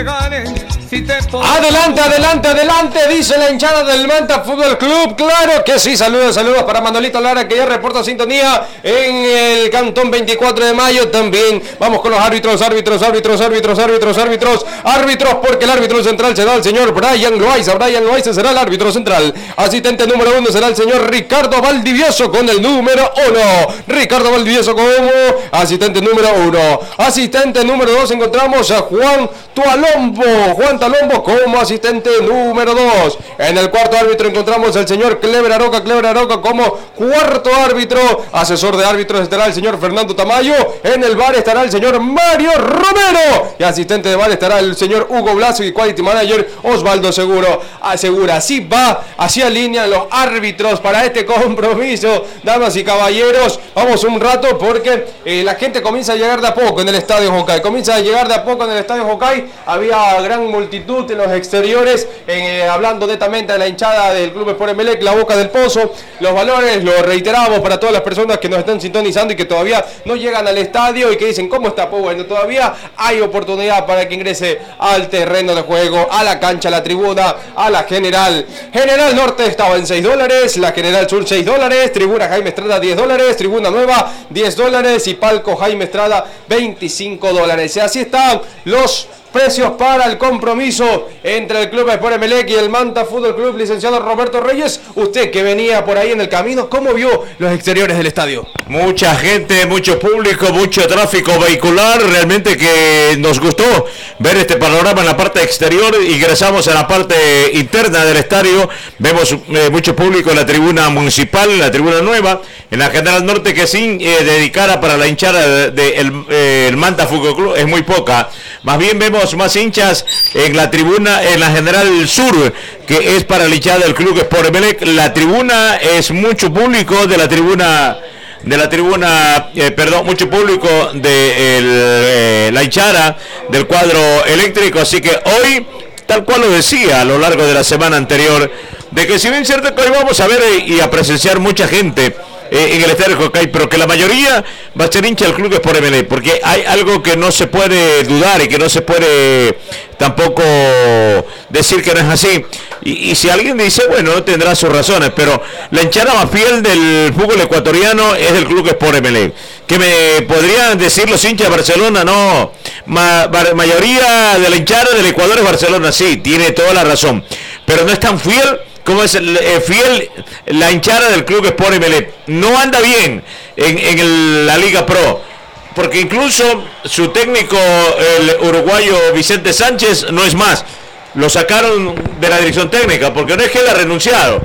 Adelante, dice la hinchada del Manta Fútbol Club. Claro que sí, saludos para Manolito Lara, que ya reporta sintonía en el Cantón 24 de Mayo. También vamos con los árbitros, porque el árbitro central será el señor Brian Loaiza será el árbitro central. Asistente número 1 será el señor Ricardo Valdivieso con el número 1. Ricardo Valdivieso como asistente número 1. Asistente número 2 encontramos a Juan Talombo como asistente número 2. En el cuarto árbitro encontramos al señor Clever Aroca como cuarto árbitro. Asesor de árbitros estará el señor Fernando Tamayo. En el VAR estará el señor Mario Romero. Y asistente de VAR estará el señor Hugo Blasio y Quality Manager Osvaldo Segura. Así alinean los árbitros para este compromiso. Damas y caballeros, vamos un rato porque la gente comienza a llegar de a poco en el Estadio Hokkaido. Había gran multitud en los exteriores, hablando netamente de la hinchada del Club Sport Emelec, la Boca del Pozo. Los valores los reiteramos para todas las personas que nos están sintonizando y que todavía no llegan al estadio y que dicen, ¿cómo está? Pues bueno, todavía hay oportunidad para que ingrese al terreno de juego, a la cancha, a la tribuna, a la General Norte estaba en $6, la General Sur $6, tribuna Jaime Estrada $10, tribuna Nueva $10 y palco Jaime Estrada $25. Y así están los precios para el compromiso entre el Club Sport Emelec y el Manta Fútbol Club. Licenciado Roberto Reyes, usted que venía por ahí en el camino, ¿cómo vio los exteriores del estadio? Mucha gente, mucho público, mucho tráfico vehicular. Realmente que nos gustó ver este panorama en la parte exterior. Ingresamos a la parte interna del estadio. Vemos mucho público en la tribuna municipal, en la tribuna nueva, en la General Norte, que sin dedicara para la hinchada del Manta Fútbol Club es muy poca. Más bien vemos más hinchas en la tribuna, en la General Sur, que es para la hinchada del Club Sport Emelec. La tribuna es mucho público de la tribuna, mucho público de la hinchada del cuadro eléctrico. Así que hoy, tal cual lo decía a lo largo de la semana anterior, de que si bien es cierto que hoy vamos a ver y a presenciar mucha gente en el estadio de Hokkaido, pero que la mayoría va a ser hincha del Club Sport Emelec, porque hay algo que no se puede dudar y que no se puede tampoco decir que no es así. Y si alguien dice, bueno, tendrá sus razones, pero la hinchada más fiel del fútbol ecuatoriano es del Club Sport Emelec. Que me podrían decir los hinchas de Barcelona, no, mayoría de la hinchada del Ecuador es Barcelona, sí, tiene toda la razón, pero no es tan fiel como es fiel la hinchada del Club Sport Emelec. No anda bien en la Liga Pro, porque incluso su técnico, el uruguayo Vicente Sánchez, no es más. Lo sacaron de la dirección técnica, porque no es que él ha renunciado.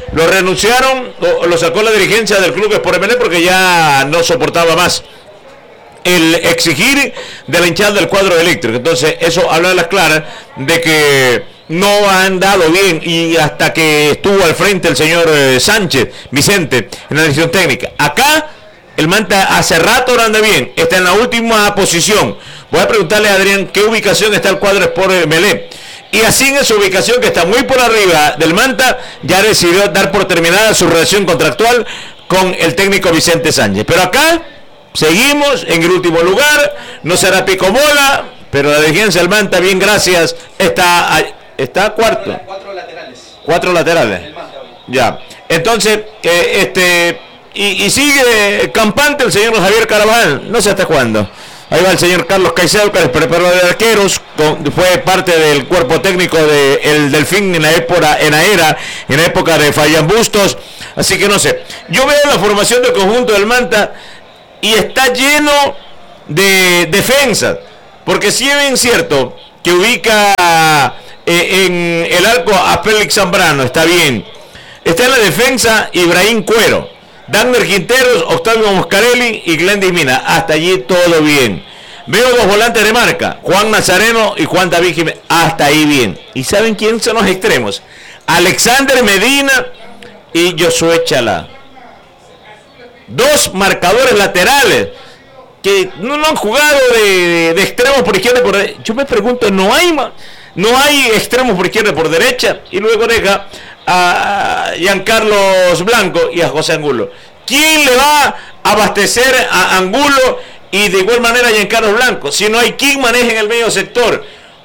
Lo sacó la dirigencia del Club Sport Emelec porque ya no soportaba más el exigir de la hinchada del cuadro eléctrico. Entonces eso habla a las claras de que no ha andado bien, y hasta que estuvo al frente el señor Sánchez, Vicente, en la dirección técnica. Acá el Manta hace rato no anda bien, está en la última posición. Voy a preguntarle a Adrián qué ubicación está el cuadro Sport Emelec. Y así en esa ubicación, que está muy por arriba del Manta, ya decidió dar por terminada su relación contractual con el técnico Vicente Sánchez. Pero acá seguimos en el último lugar, no será pico bola, pero la dirigencia del Manta, bien gracias, está cuarto. Cuatro laterales. Ya. Entonces, y sigue campante el señor Javier Carabajal, no sé hasta cuándo. Ahí va el señor Carlos Caicedo, que es el preparador de arqueros, fue parte del cuerpo técnico del Delfín en la época de Fabián Bustos. Así que no sé. Yo veo la formación del conjunto del Manta y está lleno de defensas, porque si bien es cierto que ubica en el arco a Félix Zambrano, está bien. Está en la defensa Ibrahim Cuero, Dagner Quinteros, Octavio Moscarelli y Glendis Mina. Hasta allí todo bien. Veo dos volantes de marca, Juan Nazareno y Juan David Jiménez. Hasta ahí bien. ¿Y saben quiénes son los extremos? Alexander Medina y Josué Chalá. Dos marcadores laterales que no han jugado de extremos por izquierda y por derecha. Yo me pregunto, ¿no hay extremos por izquierda y por derecha? Y luego deja a Giancarlos Blanco y a José Angulo. ¿Quién le va a abastecer a Angulo y de igual manera a Giancarlos Blanco? Si no hay quien maneje en el medio sector.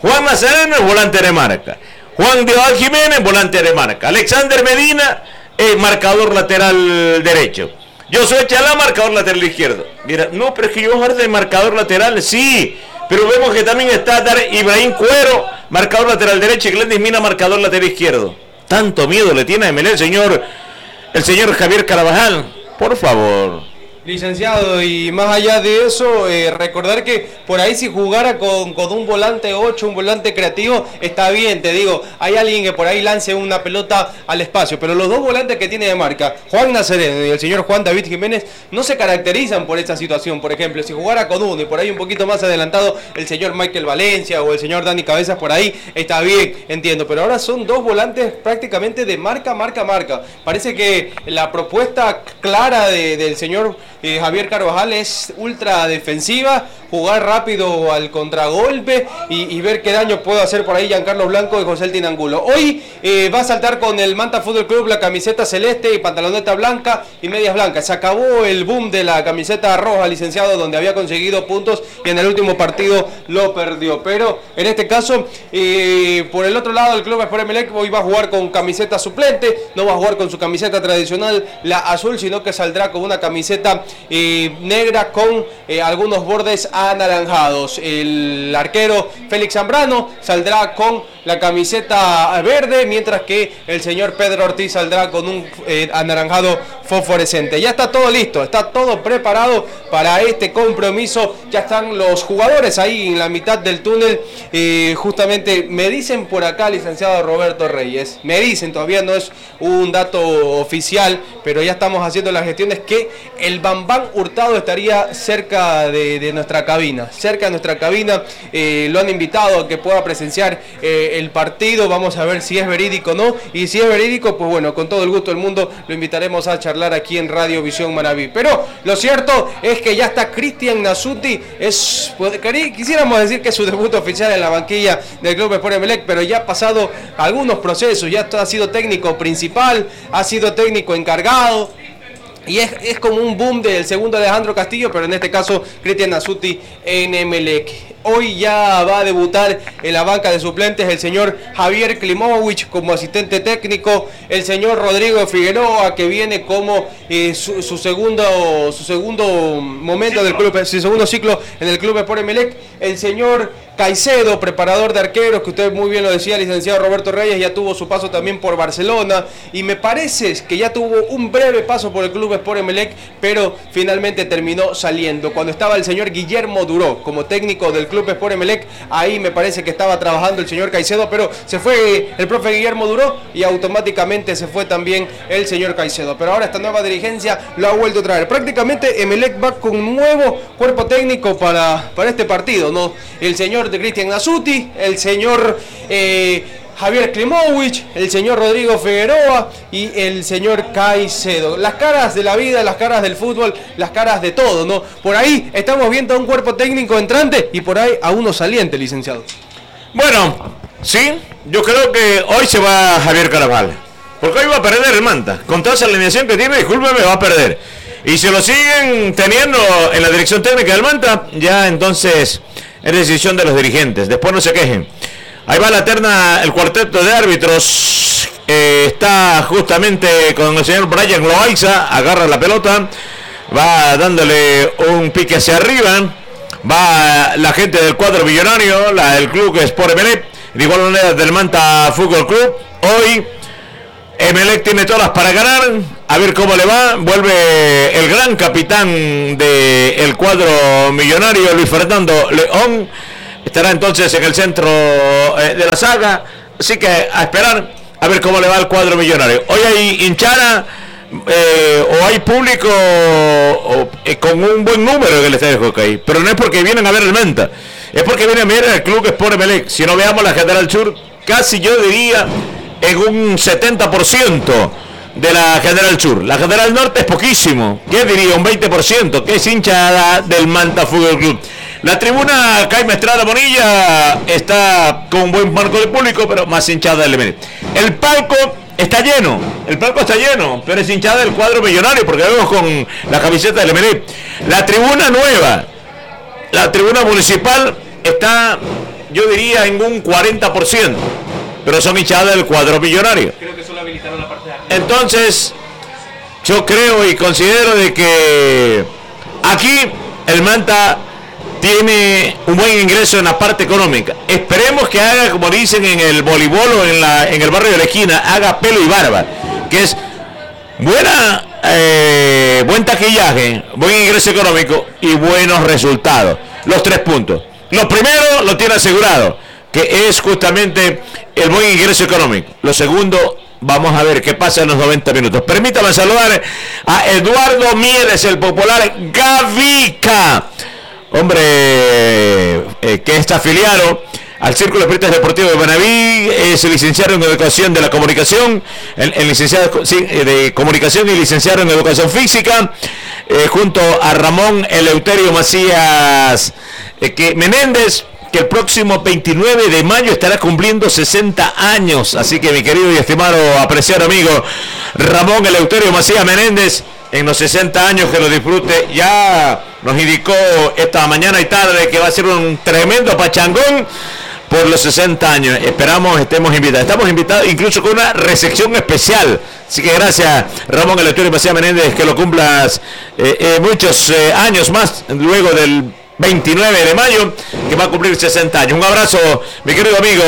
Juan Nazareno es volante de marca. Juan Dioal Jiménez, volante de marca. Alexander Medina, marcador lateral derecho. Josué Chalá, marcador lateral izquierdo. Mira, no, pero es que yo voy a hablar de marcador lateral, sí. Pero vemos que también está Ibrahim Cuero, marcador lateral derecho, y Glendis Mina, marcador lateral izquierdo. Tanto miedo le tiene a Emelec el señor Javier Carabajal. Por favor. Licenciado, y más allá de eso, recordar que por ahí si jugara con un volante 8, un volante creativo, está bien, te digo, hay alguien que por ahí lance una pelota al espacio, pero los dos volantes que tiene de marca, Juan Nazareno y el señor Juan David Jiménez, no se caracterizan por esta situación. Por ejemplo, si jugara con uno y por ahí un poquito más adelantado el señor Michael Valencia o el señor Dani Cabezas por ahí, está bien, entiendo, pero ahora son dos volantes prácticamente de marca. Parece que la propuesta clara del señor Javier Carvajal es ultra defensiva, jugar rápido al contragolpe y ver qué daño puede hacer por ahí Giancarlo Blanco y José Eltin Angulo. Hoy va a saltar con el Manta Fútbol Club la camiseta celeste y pantaloneta blanca y medias blancas. Se acabó el boom de la camiseta roja, licenciado, donde había conseguido puntos y en el último partido lo perdió. Pero en este caso, por el otro lado, el Club Sport Emelec hoy va a jugar con camiseta suplente, no va a jugar con su camiseta tradicional, la azul, sino que saldrá con una camiseta negra con algunos bordes anaranjados. El arquero Félix Zambrano saldrá con la camiseta verde, mientras que el señor Pedro Ortiz saldrá con un anaranjado fosforescente. Ya está todo listo, está todo preparado para este compromiso. Ya están los jugadores ahí en la mitad del túnel. Justamente me dicen por acá, licenciado Roberto Reyes, me dicen, todavía no es un dato oficial, pero ya estamos haciendo las gestiones, que el Bambán Hurtado estaría cerca de nuestra cabina, lo han invitado a que pueda presenciar el partido. Vamos a ver si es verídico o no, y si es verídico, pues bueno, con todo el gusto del mundo lo invitaremos a charlar aquí en Radio Visión Manaví. Pero lo cierto es que ya está Cristian Nasuti, quisiéramos decir que es su debut oficial en la banquilla del Club Sport Emelec, pero ya ha pasado algunos procesos, ya ha sido técnico principal, ha sido técnico encargado. Y es como un boom del segundo Alejandro Castillo, pero en este caso Cristian Nasuti en Emelec. Hoy ya va a debutar en la banca de suplentes el señor Javier Klimovich como asistente técnico, el señor Rodrigo Figueroa, que viene como su segundo momento del club, su segundo ciclo en el Club Sport Emelec, el señor Caicedo, preparador de arqueros, que usted muy bien lo decía, licenciado Roberto Reyes, ya tuvo su paso también por Barcelona, y me parece que ya tuvo un breve paso por el Club Sport Emelec, pero finalmente terminó saliendo. Cuando estaba el señor Guillermo Duró como técnico del Club Sport Emelec, ahí me parece que estaba trabajando el señor Caicedo, pero se fue el profe Guillermo Duró y automáticamente se fue también el señor Caicedo. Pero ahora esta nueva dirigencia lo ha vuelto a traer. Prácticamente Emelec va con un nuevo cuerpo técnico para este partido, ¿no? El señor de Cristian Nasuti, el señor Javier Klimovich, el señor Rodrigo Figueroa y el señor Caicedo. Las caras de la vida, las caras del fútbol, las caras de todo, ¿no? Por ahí estamos viendo a un cuerpo técnico entrante y por ahí a uno saliente, licenciado. Bueno, sí, yo creo que hoy se va Javier Carabajal, porque hoy va a perder el Manta. Con toda esa alineación que tiene, discúlpeme, va a perder. Y si lo siguen teniendo en la dirección técnica del Manta, ya entonces es decisión de los dirigentes. Después no se quejen. Ahí va la terna, el cuarteto de árbitros. Está justamente con el señor Brian Loaiza. Agarra la pelota. Va dándole un pique hacia arriba. Va la gente del cuadro millonario, del Club Sport Emelec. De igual manera del Manta Fútbol Club. Hoy Emelec tiene todas para ganar. A ver cómo le va. Vuelve el gran capitán del cuadro millonario, Luis Fernando León. Estará entonces en el centro de la saga. Así que a esperar a ver cómo le va al cuadro millonario. Hoy hay hinchada o hay público con un buen número en el estadio de hockey. Pero no es porque vienen a ver el Manta, es porque vienen a ver el Club Sport Emelec. Si no veamos la General Sur, casi yo diría en un 70% de la General Sur. La General Norte es poquísimo. ¿Qué diría? Un 20%, que es hinchada del Manta Fútbol Club. La tribuna Jaime Estrada Bonilla está con un buen marco de público, pero más hinchada del Emelec. El palco está lleno, pero es hinchada del cuadro millonario, porque vemos con la camiseta del Emelec. La tribuna nueva, la tribuna municipal, está yo diría en un 40%, pero son hinchadas del cuadro millonario. Creo que solo habilitaron la parte de arriba. Entonces, yo creo y considero de que aquí el Manta tiene un buen ingreso en la parte económica. Esperemos que haga, como dicen en el voleibol o en el barrio de la esquina, haga pelo y barba, que es buen taquillaje, buen ingreso económico y buenos resultados. Los 3 puntos. Lo primero lo tiene asegurado, que es justamente el buen ingreso económico. Lo segundo, vamos a ver qué pasa en los 90 minutos. Permítame saludar a Eduardo Mieres, el popular Gavica. Hombre que está afiliado al Círculo de Periodistas Deportivos de Manaví, es licenciado en Educación de la Comunicación, el licenciado de Comunicación y licenciado en Educación Física, junto a Ramón Eleuterio Macías Menéndez, que el próximo 29 de mayo estará cumpliendo 60 años. Así que mi querido y estimado, apreciado amigo Ramón Eleuterio Macías Menéndez, en los 60 años que lo disfrute. Ya nos indicó esta mañana y tarde que va a ser un tremendo pachangón por los 60 años. Esperamos estemos invitados. Estamos invitados incluso con una recepción especial. Así que gracias, Ramón Eleuterio Macías Menéndez, que lo cumplas muchos años más luego del 29 de mayo, que va a cumplir 60 años. Un abrazo, mi querido amigo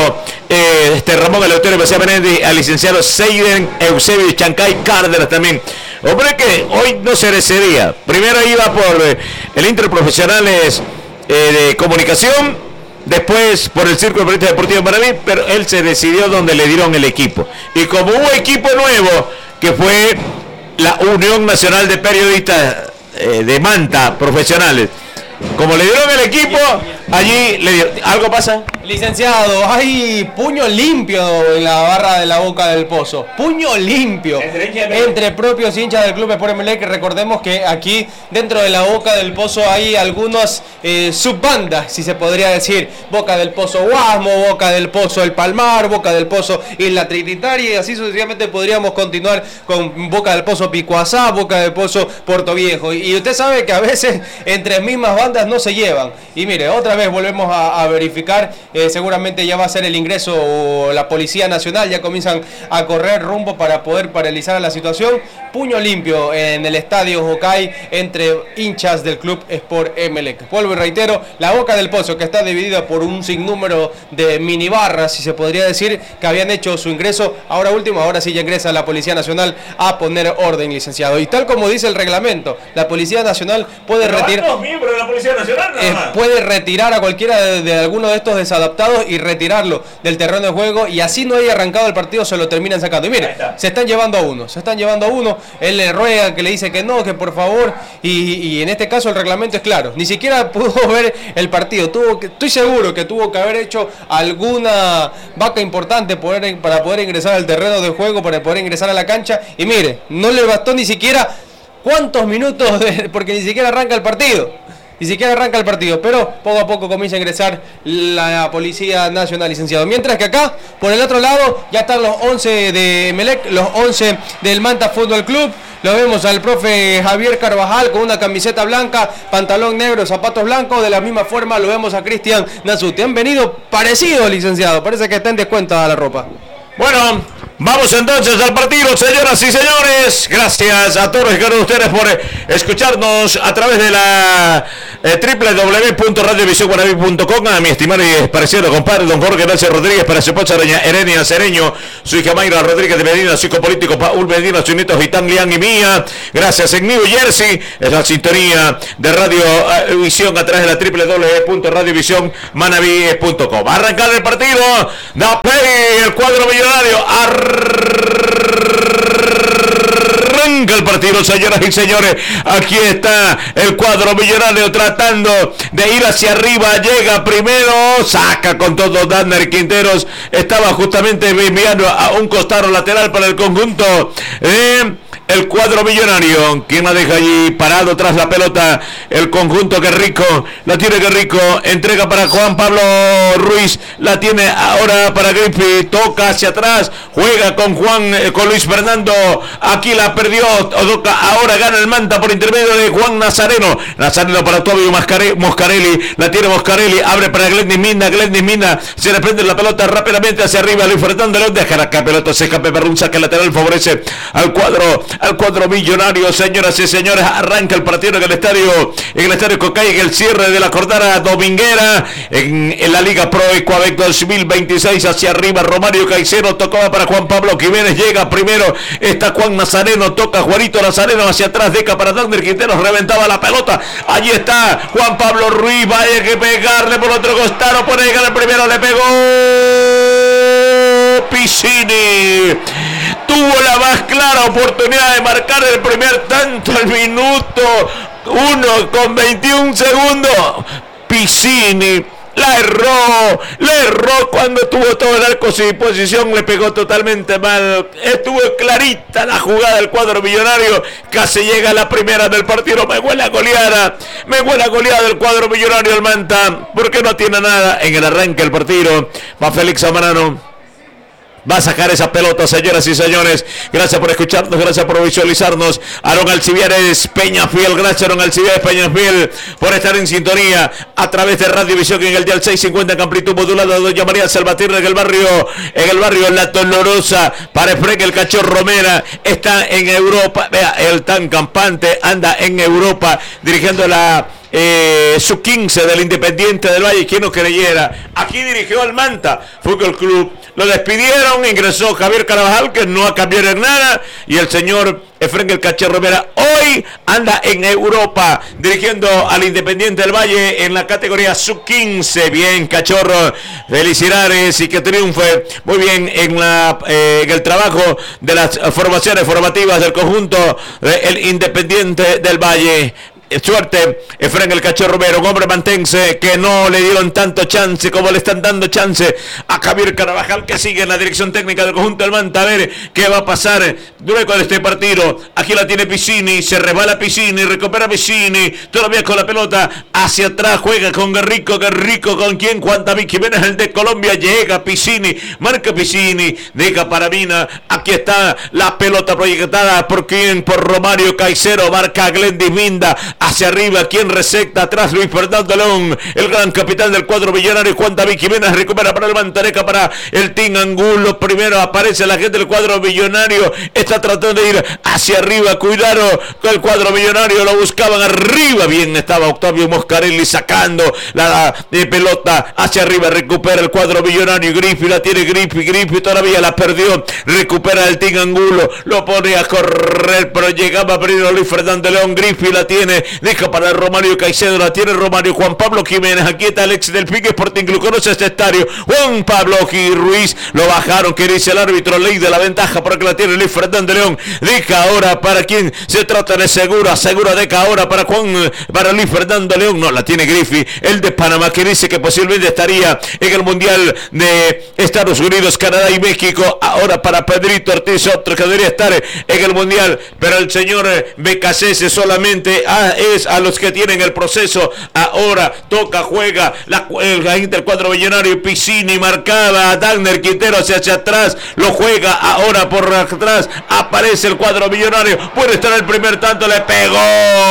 Ramón Eleuterio Macías Menéndez, al licenciado Seiden Eusebio Chancay Cárdenas también. Hombre que hoy no se decidía. Primero iba por el Interprofesionales de Comunicación, después por el Círculo de Periodistas Deportivos de Manaví, pero él se decidió donde le dieron el equipo. Y como hubo equipo nuevo, que fue la Unión Nacional de Periodistas de Manta, profesionales, como le dieron el equipo, allí le dieron. ¿Algo pasa? Licenciado, hay puño limpio en la barra de la Boca del Pozo. Puño limpio. Entre propios hinchas del Club Sport Emelec, que recordemos que aquí dentro de la Boca del Pozo hay algunas subbandas, si se podría decir. Boca del Pozo Guasmo, Boca del Pozo El Palmar, Boca del Pozo Isla Trinitaria, y así sucesivamente podríamos continuar con Boca del Pozo Picuazá, Boca del Pozo Puerto Viejo. Y usted sabe que a veces entre mismas bandas no se llevan. Y mire, otra vez volvemos a verificar. Seguramente ya va a ser el ingreso o la Policía Nacional, ya comienzan a correr rumbo para poder paralizar la situación. Puño limpio en el estadio Jocay entre hinchas del Club Sport Emelec. Vuelvo y reitero, la Boca del Pozo, que está dividida por un sinnúmero de mini barras, si se podría decir, que habían hecho su ingreso. Ahora sí ya ingresa la Policía Nacional a poner orden, licenciado. Y tal como dice el reglamento, la Policía Nacional puede retirar, miembros de la Policía Nacional, puede retirar a cualquiera de alguno de estos desadaptados y retirarlo del terreno de juego, y así no haya arrancado el partido, se lo terminan sacando. Y mire, se están llevando a uno, él le ruega, que le dice que no, que por favor, y en este caso el reglamento es claro, ni siquiera pudo ver el partido, estoy seguro que tuvo que haber hecho alguna vaca importante para poder ingresar al terreno de juego, para poder ingresar a la cancha, y mire, no le bastó ni siquiera cuántos minutos, porque ni siquiera arranca el partido. Pero poco a poco comienza a ingresar la Policía Nacional, licenciado. Mientras que acá, por el otro lado, ya están los 11 de Emelec, los 11 del Manta Fútbol Club. Lo vemos al profe Javier Carvajal con una camiseta blanca, pantalón negro, zapatos blancos. De la misma forma lo vemos a Cristian Nasuti. Han venido parecidos, licenciado. Parece que está en descuento la ropa. Bueno, vamos entonces al partido, señoras y señores. Gracias a todos y cada uno de ustedes por escucharnos a través de la www.radiovisionguaraví.com. A mi estimado y parecido compadre don Jorge Nelson Rodríguez, para su esposa doña Erenia Cereño, su hija Mayra Rodríguez de Medina, su hijo político Paul Medina, su nieto Gitán Lian y mía. Gracias en New Jersey, es la sintonía de Radio Visión a través de la www.radiovisionmanaví.com. Va a arrancar el partido, da play el cuadro millonario. Arranca el partido, señoras y señores. Aquí está el cuadro millonario tratando de ir hacia arriba. Llega primero, saca con todo. Danner Quinteros estaba justamente enviando a un costado lateral para el conjunto el cuadro millonario. ¿Quién la deja allí parado tras la pelota? El conjunto Guerrico. La tiene Guerrico. Entrega para Juan Pablo Ruiz. La tiene ahora para Griffith. Toca hacia atrás. Juega con Luis Fernando. Aquí la perdió perdió, ahora gana el Manta por intermedio de Juan Nazareno. Nazareno para Octavio Moscarelli, la tiene Moscarelli, abre para Glennis Mina, se le prende la pelota rápidamente hacia arriba, Luis Fernando León, deja la pelota, se escape para un saque lateral, favorece al cuadro millonario. Señoras y señores, arranca el partido en el estadio Cocay, en el cierre de la jornada dominguera en la Liga Pro Ecuador 2026. Hacia arriba Romario Caicedo, tocaba para Juan Pablo Jiménez, llega primero, está Juan Nazareno, toca Juanito Nazareno, hacia atrás, deca para Dagner Quintero, reventaba la pelota, allí está Juan Pablo Ruiz, vaya que pegarle por otro costado, puede llegar el primero, le pegó Piscini, tuvo la más clara oportunidad de marcar el primer tanto al minuto 1 con 21 segundos. Piscini le erró cuando tuvo todo el arco sin posición, le pegó totalmente mal, estuvo clarita la jugada del cuadro millonario, casi llega la primera del partido, me huele a goleada del cuadro millonario el Manta, porque no tiene nada en el arranque del partido. Va Félix Zambrano, va a sacar esa pelota, señoras y señores. Gracias por escucharnos, gracias por visualizarnos. Aaron Alcibiades Peñafiel, gracias Aaron Alcibiades Peñafiel por estar en sintonía a través de Radio Visión en el dial 650 en amplitud modulada. Doña María Salvatierra en el barrio La Dolorosa. Para Efraín el Cachorro Romera, está en Europa. Vea, el tan campante anda en Europa dirigiendo la sub-15 del Independiente del Valle. Quien no creyera, aquí dirigió al Manta Fútbol Club, lo despidieron, ingresó Javier Carabajal, que no ha cambiado en nada, y el señor Efraín el Cachorro Romera hoy anda en Europa dirigiendo al Independiente del Valle en la categoría sub-15. Bien, Cachorro, felicidades y que triunfe muy bien en el trabajo de las formaciones formativas del conjunto del Independiente del Valle. Suerte, Efraín el Cachorro Romero, un hombre mantense que no le dieron tanto chance como le están dando chance a Javier Carabajal, que sigue en la dirección técnica del conjunto del Manta. A ver qué va a pasar luego de este partido. Aquí la tiene Piscini, se resbala Piscini, recupera Piscini, todavía con la pelota hacia atrás, juega con Guerrico, ¿con quién? Juan David Jiménez, el de Colombia, llega Piscini, marca Piscini, deja para Mina, aquí está la pelota proyectada, ¿por quién? Por Romario Caicedo, marca Glendy Minda, hacia arriba, quien recepta atrás, Luis Fernando León, el gran capitán del cuadro millonario. Juan David Jiménez recupera para el Mantareca, para el Team Angulo, primero aparece la gente del cuadro millonario, está tratando de ir hacia arriba, cuidado con el cuadro millonario, lo buscaban arriba, bien estaba Octavio Moscarelli sacando la pelota hacia arriba, recupera el cuadro millonario, Griffi la tiene, Griffi todavía la perdió, recupera el Team Angulo, lo pone a correr, pero llegaba primero Luis Fernando León, Griffi la tiene, deja para Romario Caicedo, la tiene Romario, Juan Pablo Jiménez, aquí está Alex del Pique Sporting Club, conoce este estadio, Juan Pablo Ruiz, lo bajaron, que dice el árbitro, ley de la ventaja, porque la tiene Luis Fernando León, deja ahora para quien se trata de Segura deja ahora para Luis Fernando León, no, la tiene Griffi, el de Panamá, que dice que posiblemente estaría en el Mundial de Estados Unidos, Canadá y México, ahora para Pedrito Ortiz, otro que debería estar en el Mundial, pero el señor BKC solamente es a los que tienen el proceso. Ahora toca, juega la gente del cuadro millonario, Piscini marcaba a Dagner Quintero hacia atrás, lo juega ahora por atrás, aparece el cuadro millonario, puede estar el primer tanto, le pegó,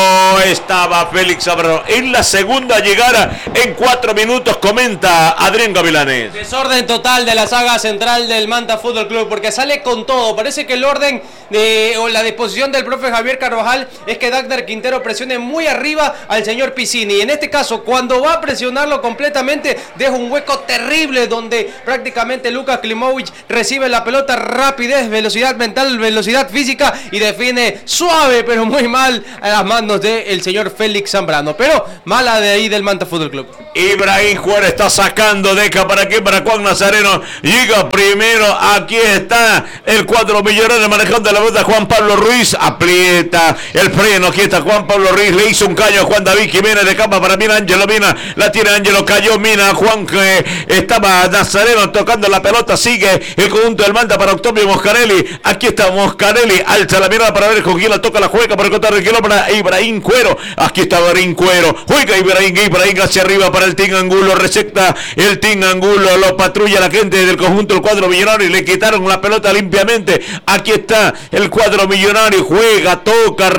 estaba Félix Zambrano en la segunda llegada en 4 minutos, comenta Adrián Gavilanes. Desorden total de la saga central del Manta Fútbol Club, porque sale con todo. Parece que el orden o la disposición del profe Javier Carvajal es que Dagner Quintero presione muy arriba al señor Piscini, y en este caso cuando va a presionarlo completamente deja un hueco terrible donde prácticamente Lucas Klimovic recibe la pelota, rapidez, velocidad mental, velocidad física, y define suave pero muy mal a las manos del señor Félix Zambrano, pero mala de ahí del Manta Fútbol Club. Ibrahim Juárez está sacando, deja para aquí, para Juan Nazareno, llega primero, aquí está el cuadro millonario manejando la pelota, Juan Pablo Ruiz, aprieta el freno, aquí está Juan Pablo Ruiz, París le hizo un caño a Juan David Jiménez de cama para Mina, Ángelo Mina, la tiene Ángelo, cayó Mina, Juan estaba Nazareno tocando la pelota, sigue el conjunto del Manta para Octavio Moscarelli, aquí está Moscarelli, alza la mirada para ver con quién la toca, la juega para contar el kilómetro para Ibrahim Cuero, aquí está Ibrahim Cuero, juega Ibrahim hacia arriba para el Team Angulo, recepta el Team Angulo, lo patrulla la gente del conjunto del cuadro millonario y le quitaron la pelota limpiamente, aquí está el cuadro millonario, juega, toca,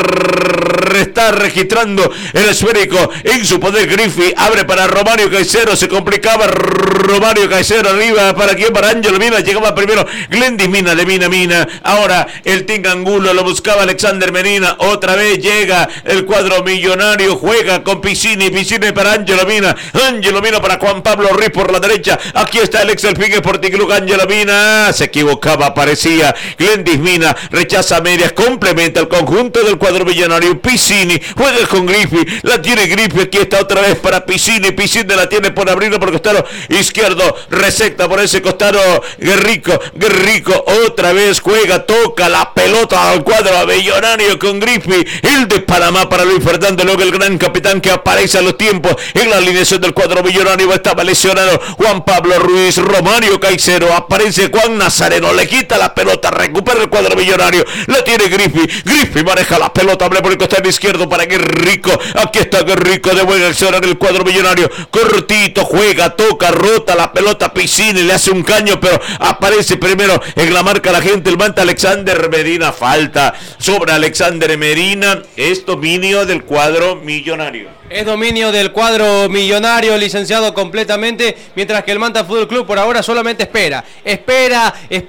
está registrando el esférico en su poder. Griffi abre para Romario Caicedo, se complicaba Romario Caicedo arriba para quien, para Ángelo Mina, llegaba primero Glendis Mina de Mina, ahora el Team Angulo lo buscaba Alexander Medina, otra vez llega el cuadro millonario, juega con Piscini para Ángelo Mina para Juan Pablo Ruiz por la derecha, aquí está el ex del Ping Sporting Club, Ángelo Mina, se equivocaba, parecía Glendis Mina, rechaza medias, complementa el conjunto del cuadro millonario, Piscini, juega con Griffi, la tiene Griffi, aquí está otra vez para Piscini la tiene por abrirlo por el costado izquierdo, recepta por ese costado Guerrico, otra vez juega, toca la pelota al cuadro millonario con Griffi, el de Panamá para Luis Fernando, luego el gran capitán que aparece a los tiempos en la alineación del cuadro millonario, estaba lesionado Juan Pablo Ruiz, Romario Caicedo, aparece Juan Nazareno, le quita la pelota, recupera el cuadro millonario, la tiene Griffi maneja la pelota, abre por el costado izquierdo para Guerrico, aquí está Guerrico de buen accionar el cuadro millonario, cortito, juega, toca, rota la pelota, Piscini le hace un caño, pero aparece primero en la marca la gente, el Manta Alexander Medina, falta sobre Alexander Medina, es dominio del cuadro millonario. Es dominio del cuadro millonario, licenciado completamente, mientras que el Manta Fútbol Club por ahora solamente espera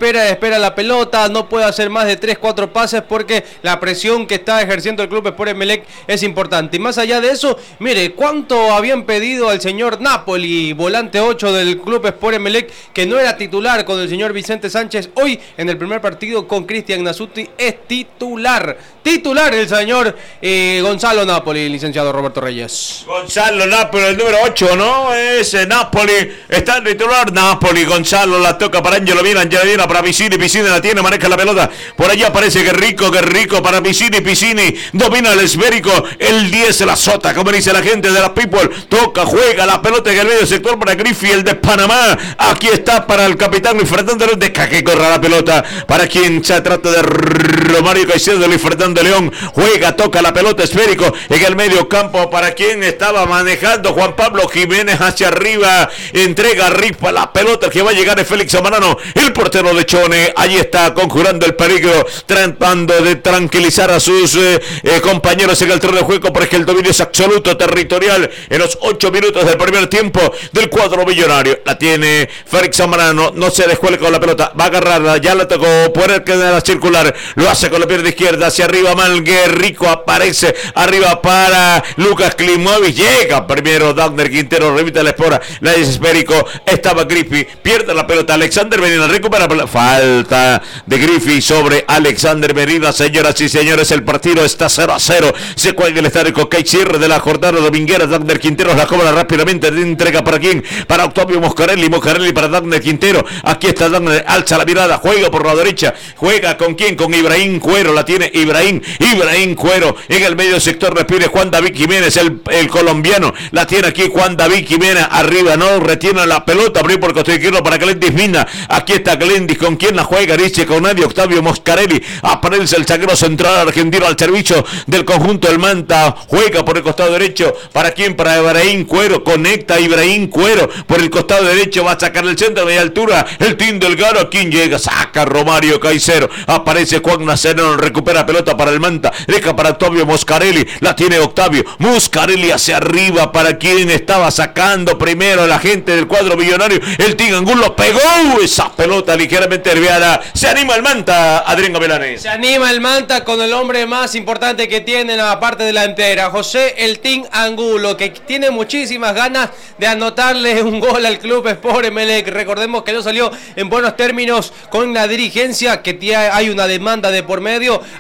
la pelota, no puede hacer más de 3-4 pases porque la presión que está ejerciendo el Club Sport Emelec es importante. Y más allá de eso, mire, cuánto habían pedido al señor Napoli, volante 8 del Club Sport Emelec, que no era titular con el señor Vicente Sánchez, hoy en el primer partido con Cristian Nasuti es titular el señor Gonzalo Napoli, licenciado Roberto Reyes. Gonzalo Napoli, el número 8, ¿no? Es Napoli, está en titular Napoli, Gonzalo la toca para Ángelo Mina para Piscini la tiene, maneja la pelota, por allá aparece Guerrico para Piscini, domina el esférico, el 10 se la azota, como dice la gente de la People, toca, juega la pelota en el medio sector para Griffi, el de Panamá, aquí está para el capitán Luis Fernando León, deja que corra la pelota, para quien se trata de Romario Caicedo, de Luis Fernando León, juega, toca la pelota esférico en el medio campo, para quien estaba manejando Juan Pablo Jiménez hacia arriba, entrega rifa la pelota, que va a llegar es Félix Amarano, el portero de Chone, ahí está conjurando el peligro, tratando de tranquilizar a sus compañeros en el terreno de juego, porque el dominio es absoluto territorial en los 8 minutos del primer tiempo del cuadro millonario, la tiene Félix Amarano, no se descuelga con la pelota, va a agarrarla, ya la tocó, puede quedar a circular, lo hace con la pierna izquierda, hacia arriba Malguerrico, aparece arriba para Lucas Klimovic, llega primero Dagner Quintero, revita la espora, la desespérico, estaba Griffi, pierde la pelota, Alexander Medina recupera, falta de Griffi sobre Alexander Medina, señoras y señores, el partido está 0-0, se cuelga el estadio Cocay, cierre de la jornada dominguera, Dagner Quintero la cobra rápidamente, entrega para quién, para Octavio Moscarelli para Dagner Quintero, aquí está Dagner, alza la mirada, juega por la derecha, juega con quién, con Ibrahim Cuero, la tiene Ibrahim Cuero, en el medio sector respire Juan David Jiménez, el colombiano, la tiene aquí Juan David Jiménez, arriba no retiene la pelota, abrió por costado izquierdo para Glendis Mina, aquí está Glendis, con quien la juega, dice con nadie, Octavio Moscarelli, aparece el zaguero central argentino al servicio del conjunto del Manta, juega por el costado derecho, para quien, para Ibrahim Cuero, conecta Ibrahim Cuero, por el costado derecho, va a sacar el centro de media altura, el Team Delgado, quien llega, saca Romario Caicedo, aparece Juan Nazareno, recupera pelota para el Manta, deja para Octavio Moscarelli, la tiene Octavio Moscarelli hacia arriba, para quien estaba sacando primero la gente del cuadro millonario, el Team Angulo pegó esa pelota ligeramente desviada, se anima el Manta, Adrián Gavilanes. Se anima el Manta con el hombre más importante que tiene en la parte delantera, José el Team Angulo, que tiene muchísimas ganas de anotarle un gol al Club Sport Emelec. Recordemos que no salió en buenos términos con la dirigencia, que hay una demanda de por medio, hay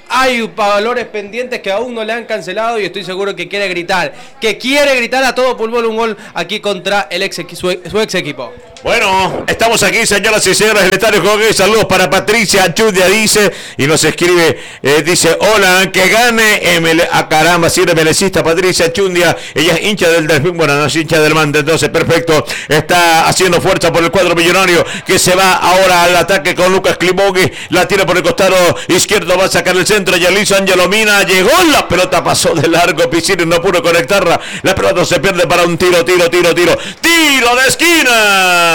valores pendientes que aún no le han cancelado y estoy seguro que quiere gritar a todo pulmón un gol aquí contra su ex equipo. Bueno, estamos aquí, señoras y señores, del Estadio Coque. Saludos para Patricia Chudia, dice, y nos escribe, dice, hola, que gane caramba, si eres melecista, Patricia Chundia, ella es hincha del Delfín, bueno, no es hincha del Manta, entonces perfecto, está haciendo fuerza por el cuadro millonario, que se va ahora al ataque con Lucas Climogui, la tira por el costado izquierdo, va a sacar el centro, Yalizo Angelo Mina, llegó, la pelota pasó de largo, Piscini no pudo conectarla, la pelota se pierde para un tiro de esquina.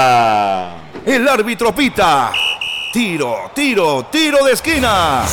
El árbitro pita. Tiro de esquina.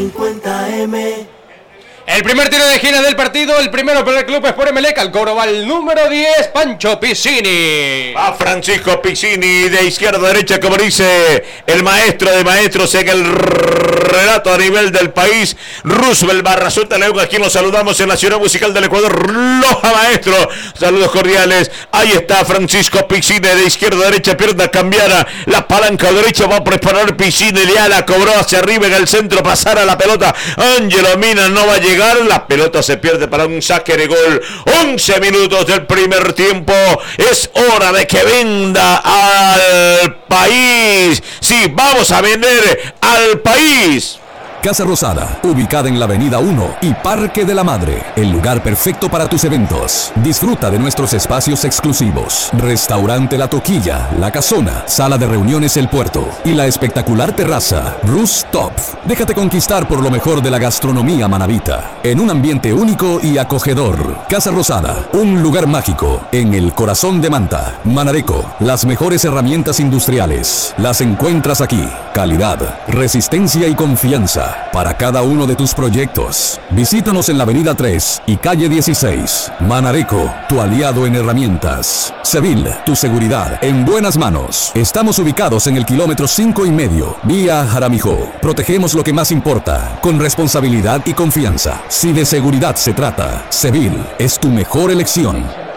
650M. El primer tiro de esquina del partido, el primero para el Club Sport Emelec, al cobro va el número 10, Pancho Piscini. Va Francisco Piscini de izquierda a derecha, como dice el maestro de maestros en el relato a nivel del país, Roosevelt Barrazueta León, aquí nos saludamos en la Ciudad Musical del Ecuador, Loja Maestro, saludos cordiales, ahí está Francisco Piscini de izquierda a derecha, pierna cambiada, la palanca derecha, va a preparar Piscini, ya la cobró hacia arriba en el centro, pasará la pelota, Angelo Mina no va a llegar, la pelota se pierde para un saque de gol. 11 minutos del primer tiempo. Es hora de que venda al país. Sí, vamos a vender al país. Casa Rosada, ubicada en la Avenida 1 y Parque de la Madre, el lugar perfecto para tus eventos. Disfruta de nuestros espacios exclusivos, restaurante La Toquilla, La Casona, sala de reuniones El Puerto y la espectacular terraza Rooftop. Déjate conquistar por lo mejor de la gastronomía manabita, en un ambiente único y acogedor. Casa Rosada, un lugar mágico en el corazón de Manta. Manareco, las mejores herramientas industriales, las encuentras aquí. Calidad, resistencia y confianza para cada uno de tus proyectos. Visítanos en la Avenida 3 y Calle 16. Manareco, tu aliado en herramientas. Sevil, tu seguridad en buenas manos. Estamos ubicados en el kilómetro 5,5, vía Jaramijó. Protegemos lo que más importa, con responsabilidad y confianza. Si de seguridad se trata, Sevil es tu mejor elección.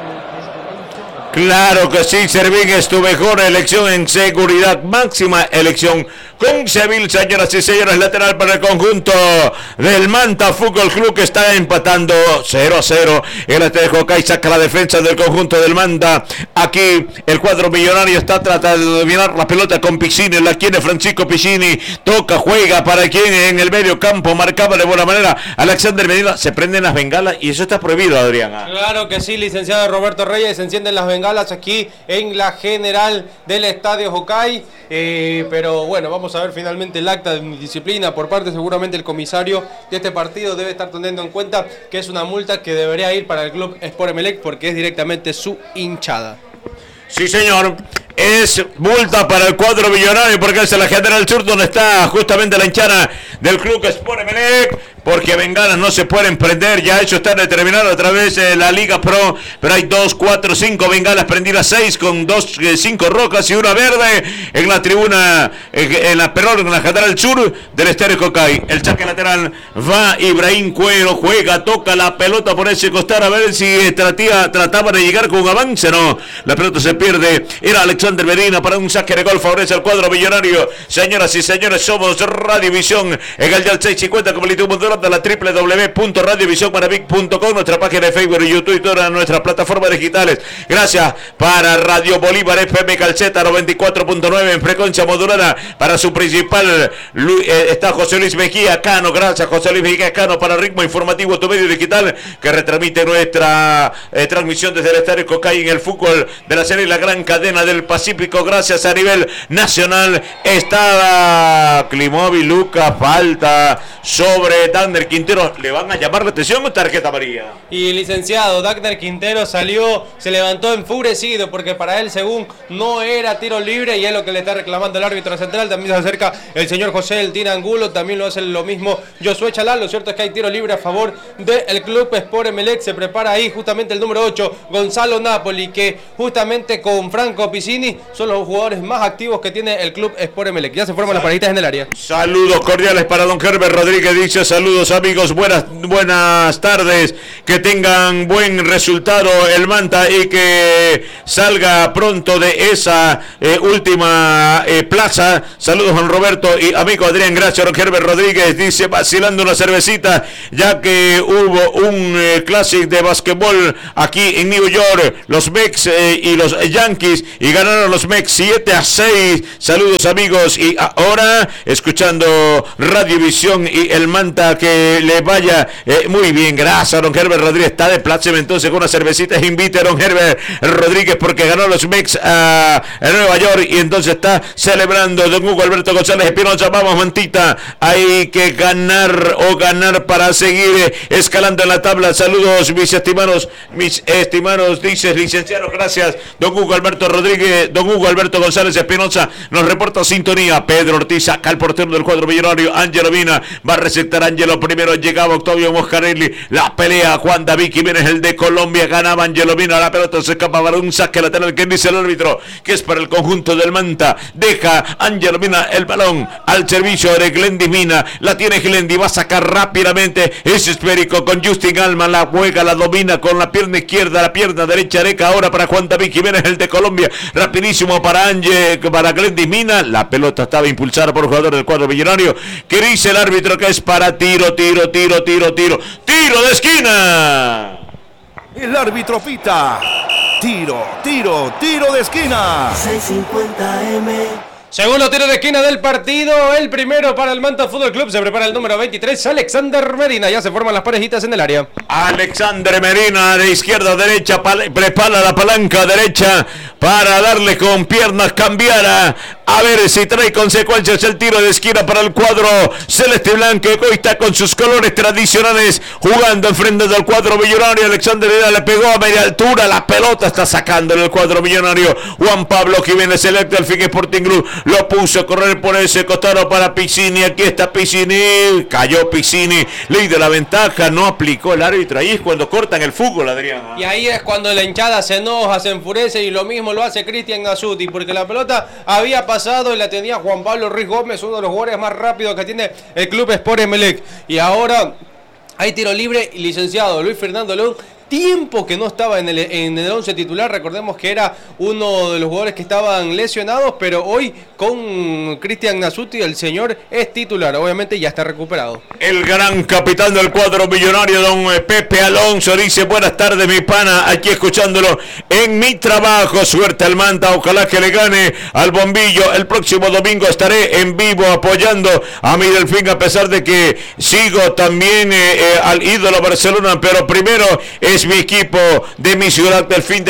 Claro que sí, Servín es tu mejor elección en seguridad, máxima elección con Sevil, señoras y señores, lateral para el conjunto del Manta Fútbol Club que está empatando 0-0. El Estadio Jocay saca la defensa del conjunto del Manta. Aquí el cuadro millonario está tratando de dominar la pelota con Piscini, la tiene Francisco Piscini, toca, juega para quien en el medio campo, marcaba de buena manera Alexander Medina, se prenden las bengalas y eso está prohibido, Adrián. Claro que sí, licenciado Roberto Reyes, se encienden las bengalas aquí en la general del Estadio Jocay, pero bueno, vamos a ver finalmente el acta de indisciplina por parte seguramente el comisario de este partido debe estar teniendo en cuenta que es una multa que debería ir para el Club Sport Emelec porque es directamente su hinchada. Sí, señor. Es multa para el cuadro millonario porque es la General Sur donde está justamente la hinchada del Club Sport Emelec, porque bengalas no se pueden prender, ya eso está determinado a través de la Liga Pro, pero hay 2, 4, 5 bengalas prendidas, 6 con 5 rojas y una verde en la tribuna, en la General Sur del Estadio Jocay. El saque lateral va Ibrahim Cuero, juega, toca la pelota por ese costado a ver si trataba de llegar con un avance, no, la pelota se pierde, era Alexander Medina para un saque de gol, favorece al cuadro millonario. Señoras y señores, somos Radiovisión en el dial 650 como YouTube mundial de la www.radiovisionmanavic.com, nuestra página de Facebook y YouTube y todas nuestras plataformas digitales. Gracias para Radio Bolívar FM Calceta 94.9 en frecuencia modulada. Para su principal está José Luis Mejía Cano. Gracias José Luis Mejía Cano para Ritmo Informativo, tu medio digital que retransmite nuestra transmisión desde el Estadio Jocay en el fútbol de la serie La Gran Cadena del Pacífico. Gracias a nivel nacional. Estaba Climovi, Luca, falta sobre Dagner Quintero. ¿Le van a llamar la atención o tarjeta amarilla? Y el licenciado Dagner Quintero salió, se levantó enfurecido porque para él según no era tiro libre y es lo que le está reclamando el árbitro central. También se acerca el señor José El Tina Angulo, también lo hace lo mismo Josué Chalán. Lo cierto es que hay tiro libre a favor del Club Sport Emelec. Se prepara ahí justamente el número 8 Gonzalo Napoli, que justamente con Franco Piscini son los jugadores más activos que tiene el Club Sport Emelec. Ya se forman las parejitas en el área. Saludos cordiales para don Herbert Rodríguez, dice saludos saludos amigos, buenas tardes, que tengan buen resultado el Manta y que salga pronto de esa última plaza. Saludos Juan Roberto y amigo Adrián, gracias. Don Herbert Rodríguez dice, vacilando una cervecita, ya que hubo un clásico de basquetbol aquí en New York, los Mets y los Yankees, y ganaron los Mets 7-6. Saludos amigos, y ahora escuchando Radiovisión y el Manta, que le vaya muy bien. Gracias don Herbert Rodríguez, está de pláceme entonces con una cervecita. Invite a don Herbert Rodríguez porque ganó los Mets a Nueva York y entonces está celebrando. Don Hugo Alberto González Espinosa, vamos Mantita, hay que ganar para seguir escalando en la tabla. Saludos mis estimados, dice licenciado, gracias. Don Hugo Alberto Rodríguez, don Hugo Alberto González Espinosa nos reporta sintonía. Pedro Ortiz, acá el portero del cuadro millonario, Ángelo Mina, va a receptar Ángelo primero, llegaba Octavio Moscarelli, la pelea Juan David Jiménez, el de Colombia, ganaba Ángelo Mina, la pelota se escapaba de un saque lateral que dice el árbitro que es para el conjunto del Manta. Deja Ángelo Mina el balón al servicio de Glendy Mina, la tiene Glendy, va a sacar rápidamente, es esférico con Justin Alma, la juega, la domina con la pierna izquierda, la pierna derecha Deca, ahora para Juan David Jiménez, el de Colombia, rapidísimo para Glendy Mina, la pelota estaba impulsada por el jugador del cuadro millonario, que dice el árbitro que es para tiro de esquina. El árbitro pita. Tiro de esquina. 650M. Segundo tiro de esquina del partido, el primero para el Manta Fútbol Club, se prepara el número 23, Alexander Medina, ya se forman las parejitas en el área. Alexander Medina de izquierda a derecha, prepara la palanca derecha para darle con piernas cambiara, a ver si trae consecuencias el tiro de esquina para el cuadro celeste blanco, que hoy está con sus colores tradicionales, jugando enfrente del cuadro millonario. Alexander Medina le pegó a media altura, la pelota está sacando en el cuadro millonario. Juan Pablo Jiménez, selecta el Fin Sporting Club, lo puso a correr por ese costado para Piccini, aquí está Piccini, cayó Piccini, ley de la ventaja, no aplicó el árbitro, ahí es cuando cortan el fútbol, Adrián. Y ahí es cuando la hinchada se enoja, se enfurece, y lo mismo lo hace Cristian Nasuti, porque la pelota había pasado y la tenía Juan Pablo Ruiz Gómez, uno de los jugadores más rápidos que tiene el club Sport Emelec, y ahora hay tiro libre, y licenciado Luis Fernando León, tiempo que no estaba en el 11 titular, recordemos que era uno de los jugadores que estaban lesionados, pero hoy con Cristian Nasuti el señor es titular, obviamente ya está recuperado. El gran capitán del cuadro millonario, don Pepe Alonso, dice buenas tardes mi pana, aquí escuchándolo en mi trabajo, suerte al Manta, ojalá que le gane al Bombillo, el próximo domingo estaré en vivo apoyando a mi Delfín, a pesar de que sigo también al ídolo Barcelona, pero primero es mi equipo de mi ciudad, Delfín,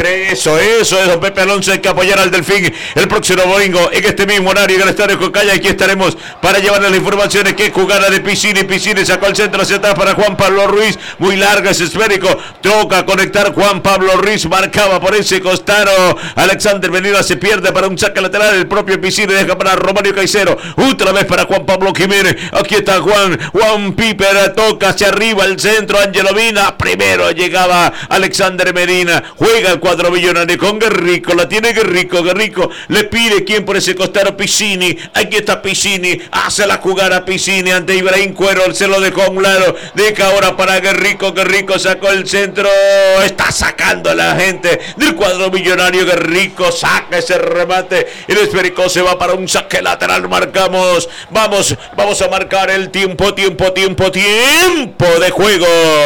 eso es, don Pepe Alonso, hay que apoyar al Delfín el próximo domingo, en este mismo horario, en el Estadio Cocaya, aquí estaremos para llevarles las informaciones, que jugada de Piccini sacó al centro hacia atrás para Juan Pablo Ruiz, muy larga, es esférico, toca conectar Juan Pablo Ruiz, marcaba por ese costado, Alexander Medina se pierde para un saque lateral, el propio Piccini deja para Romario Caicedo, otra vez para Juan Pablo Jiménez, aquí está Juan Piper, toca hacia arriba el centro, Ángelo Mina, primero llegaba Alexander Medina, juega el cuadro millonario con Guerrico, la tiene Guerrico le pide quien por ese costado, Piccini, aquí está Piccini, hace la jugada a Piccini ante Ibrahim Cuero, se lo dejó a un lado, deja ahora para Guerrico sacó el centro, está sacando a la gente del cuadro millonario, Guerrico saca ese remate, el esférico se va para un saque lateral, marcamos, vamos a marcar el tiempo de juego.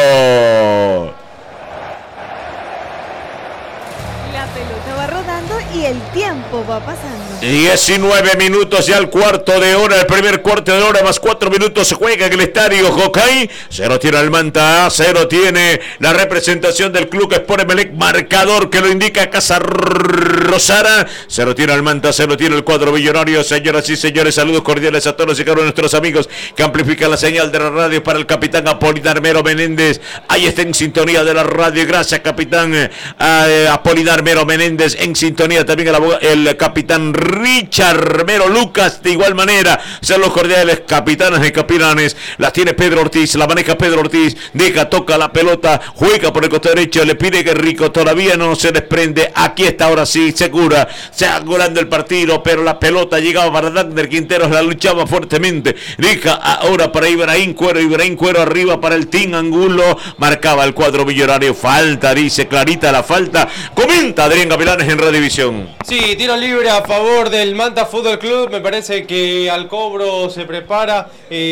Y el tiempo va pasando. 19 minutos ya al cuarto de hora, el primer cuarto de hora más 4 minutos se juega en el estadio Jocay. 0 tiene el Manta, 0 tiene la representación del club Sport Emelec, marcador que lo indica Casa Rosara. 0 tiene el Manta, 0 tiene el cuadro millonario. Señoras y señores, saludos cordiales a todos y cada uno de nuestros amigos que amplifican la señal de la radio para el capitán Apolinar Mero Menéndez. Ahí está en sintonía de la radio. Gracias, capitán Apolinar Mero Menéndez. En sintonía también el capitán Richard Mero Lucas, de igual manera, son los cordiales capitanes de capitanes. La tiene Pedro Ortiz, la maneja Pedro Ortiz, toca la pelota, juega por el costado derecho, le pide Guerrico, todavía no se desprende. Aquí está, ahora sí, segura, se asegurando el partido, pero la pelota llegaba para Dagner Quinteros, la luchaba fuertemente. Deja ahora para Ibrahim Cuero arriba para el Team Angulo, marcaba el cuadro millonario. Falta, dice clarita la falta. Comenta Adrián Gavilanes en Redivisión. Sí, tiro libre a favor del Manta Fútbol Club. Me parece que al cobro se prepara.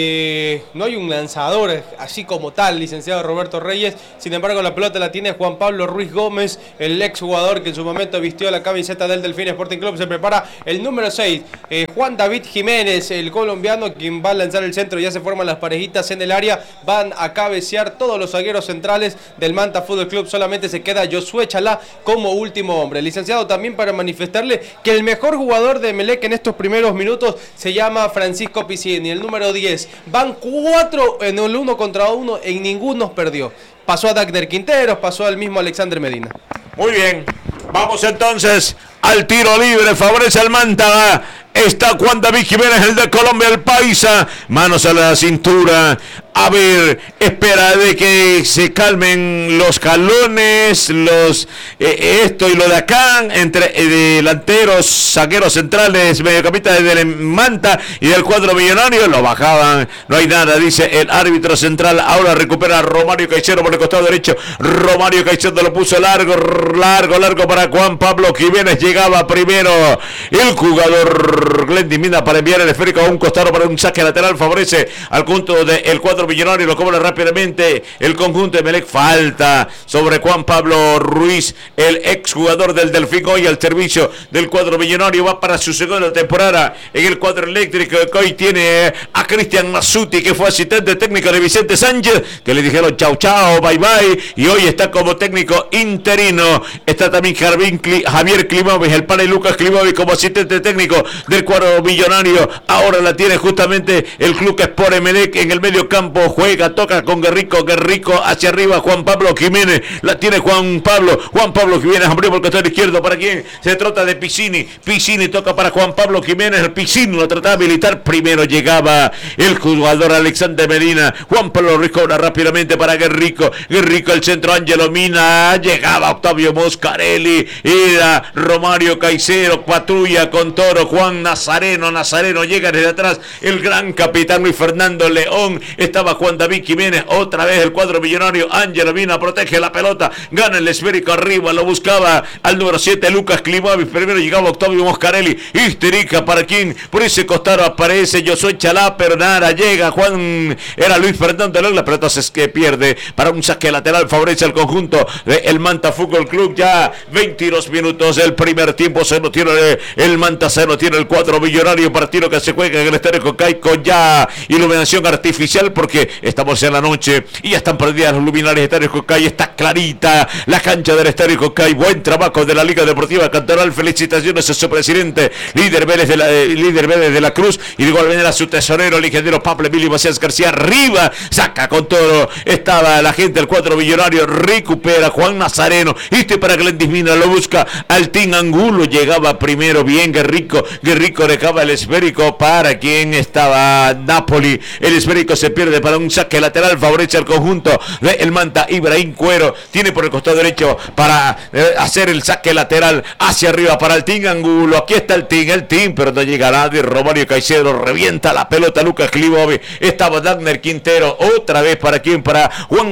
No hay un lanzador así como tal, licenciado Roberto Reyes. Sin embargo, la pelota la tiene Juan Pablo Ruiz Gómez, el ex jugador que en su momento vistió la camiseta del Delfín Sporting Club. Se prepara el número 6, Juan David Jiménez, el colombiano, quien va a lanzar el centro. Ya se forman las parejitas en el área. Van a cabecear todos los zagueros centrales del Manta Fútbol Club. Solamente se queda Josué Chalá como último hombre. Licenciado, también para manifestarle que el mejor jugador de Emelec en estos primeros minutos se llama Francisco Piscini, el número 10. Van 4 en el 1 contra 1, en ninguno perdió. Pasó a Dagner Quinteros, pasó al mismo Alexander Medina. Muy bien, vamos entonces al tiro libre, favorece al Manta. Está Juan David Jiménez, el de Colombia, el paisa, manos a la cintura. A ver, espera de que se calmen los jalones, esto y lo de acá, entre delanteros, zagueros centrales, mediocampistas del Manta y del cuadro millonario. Lo bajaban, no hay nada, dice el árbitro central. Ahora recupera a Romario Caicedo por el costado derecho. Romario Caicedo lo puso largo para Juan Pablo Jiménez. Llegaba primero el jugador Glendy Mina para enviar el esférico a un costado para un saque lateral. Favorece al conjunto del cuadro millonario, lo cobra rápidamente el conjunto de Emelec. Falta sobre Juan Pablo Ruiz, el exjugador del Delfín, hoy al servicio del cuadro millonario. Va para su segunda temporada en el cuadro eléctrico, que hoy tiene a Cristian Masuti, que fue asistente técnico de Vicente Sánchez, que le dijeron chau, bye, y hoy está como técnico interino. Está también Javier Klimovic, el padre Lucas Klimovic, como asistente técnico del cuadro millonario. Ahora la tiene justamente el Club Sport Emelec en el medio campo. Juega, toca con Guerrico hacia arriba, Juan Pablo Jiménez, la tiene Juan Pablo Jiménez, abrió por el costado izquierdo, ¿para quién? Se trata de Piscini toca para Juan Pablo Jiménez, el Piscini lo trataba de habilitar, primero llegaba el jugador Alexander Medina, Juan Pablo Ruiz cobra rápidamente para Guerrico, el centro, Ángelo Mina, llegaba Octavio Moscarelli, era Romario Caicedo, patrulla con Toro, Juan Nazareno llega desde atrás, el gran capitán Luis Fernando León, estaba Juan David Jiménez, otra vez el cuadro millonario. Ángelo Mina protege la pelota, gana el esférico arriba, lo buscaba al número 7 Lucas Klimovic, primero llegaba Octavio Moscarelli, histerica para quien, por ese costado aparece Josué Chalá, pero nada, llega era Luis Fernando León, la pelota es que pierde para un saque lateral, favorece al conjunto del Manta Fútbol Club. Ya 22 minutos del primer tiempo, se no tiene el Manta, se no tiene el cuadro millonario, partido que se juega en el Estadio Cocay con ya iluminación artificial, porque estamos en la noche y ya están perdidas los luminarios del Estadio Cocay. Está clarita la cancha del Estadio Cocay. Buen trabajo de la Liga Deportiva Cantoral, felicitaciones a su presidente, líder Vélez de la Cruz, y de igual manera a su tesorero, el ingeniero Pablo Emilio Macías García. Arriba, saca con todo, estaba la gente del cuadro millonario, recupera Juan Nazareno, para Glendis Mina, lo busca al Team Angulo, llegaba primero bien Guerrico dejaba el esférico para quien estaba Napoli, el esférico se pierde para un saque lateral, favorece al conjunto del Manta. Ibrahim Cuero tiene por el costado derecho para hacer el saque lateral hacia arriba para el Team Angulo. Aquí está el team, pero no llega nadie. Romario Caicedo revienta la pelota, Lucas Klimovic, estaba Dagner Quintero, otra vez para quien, para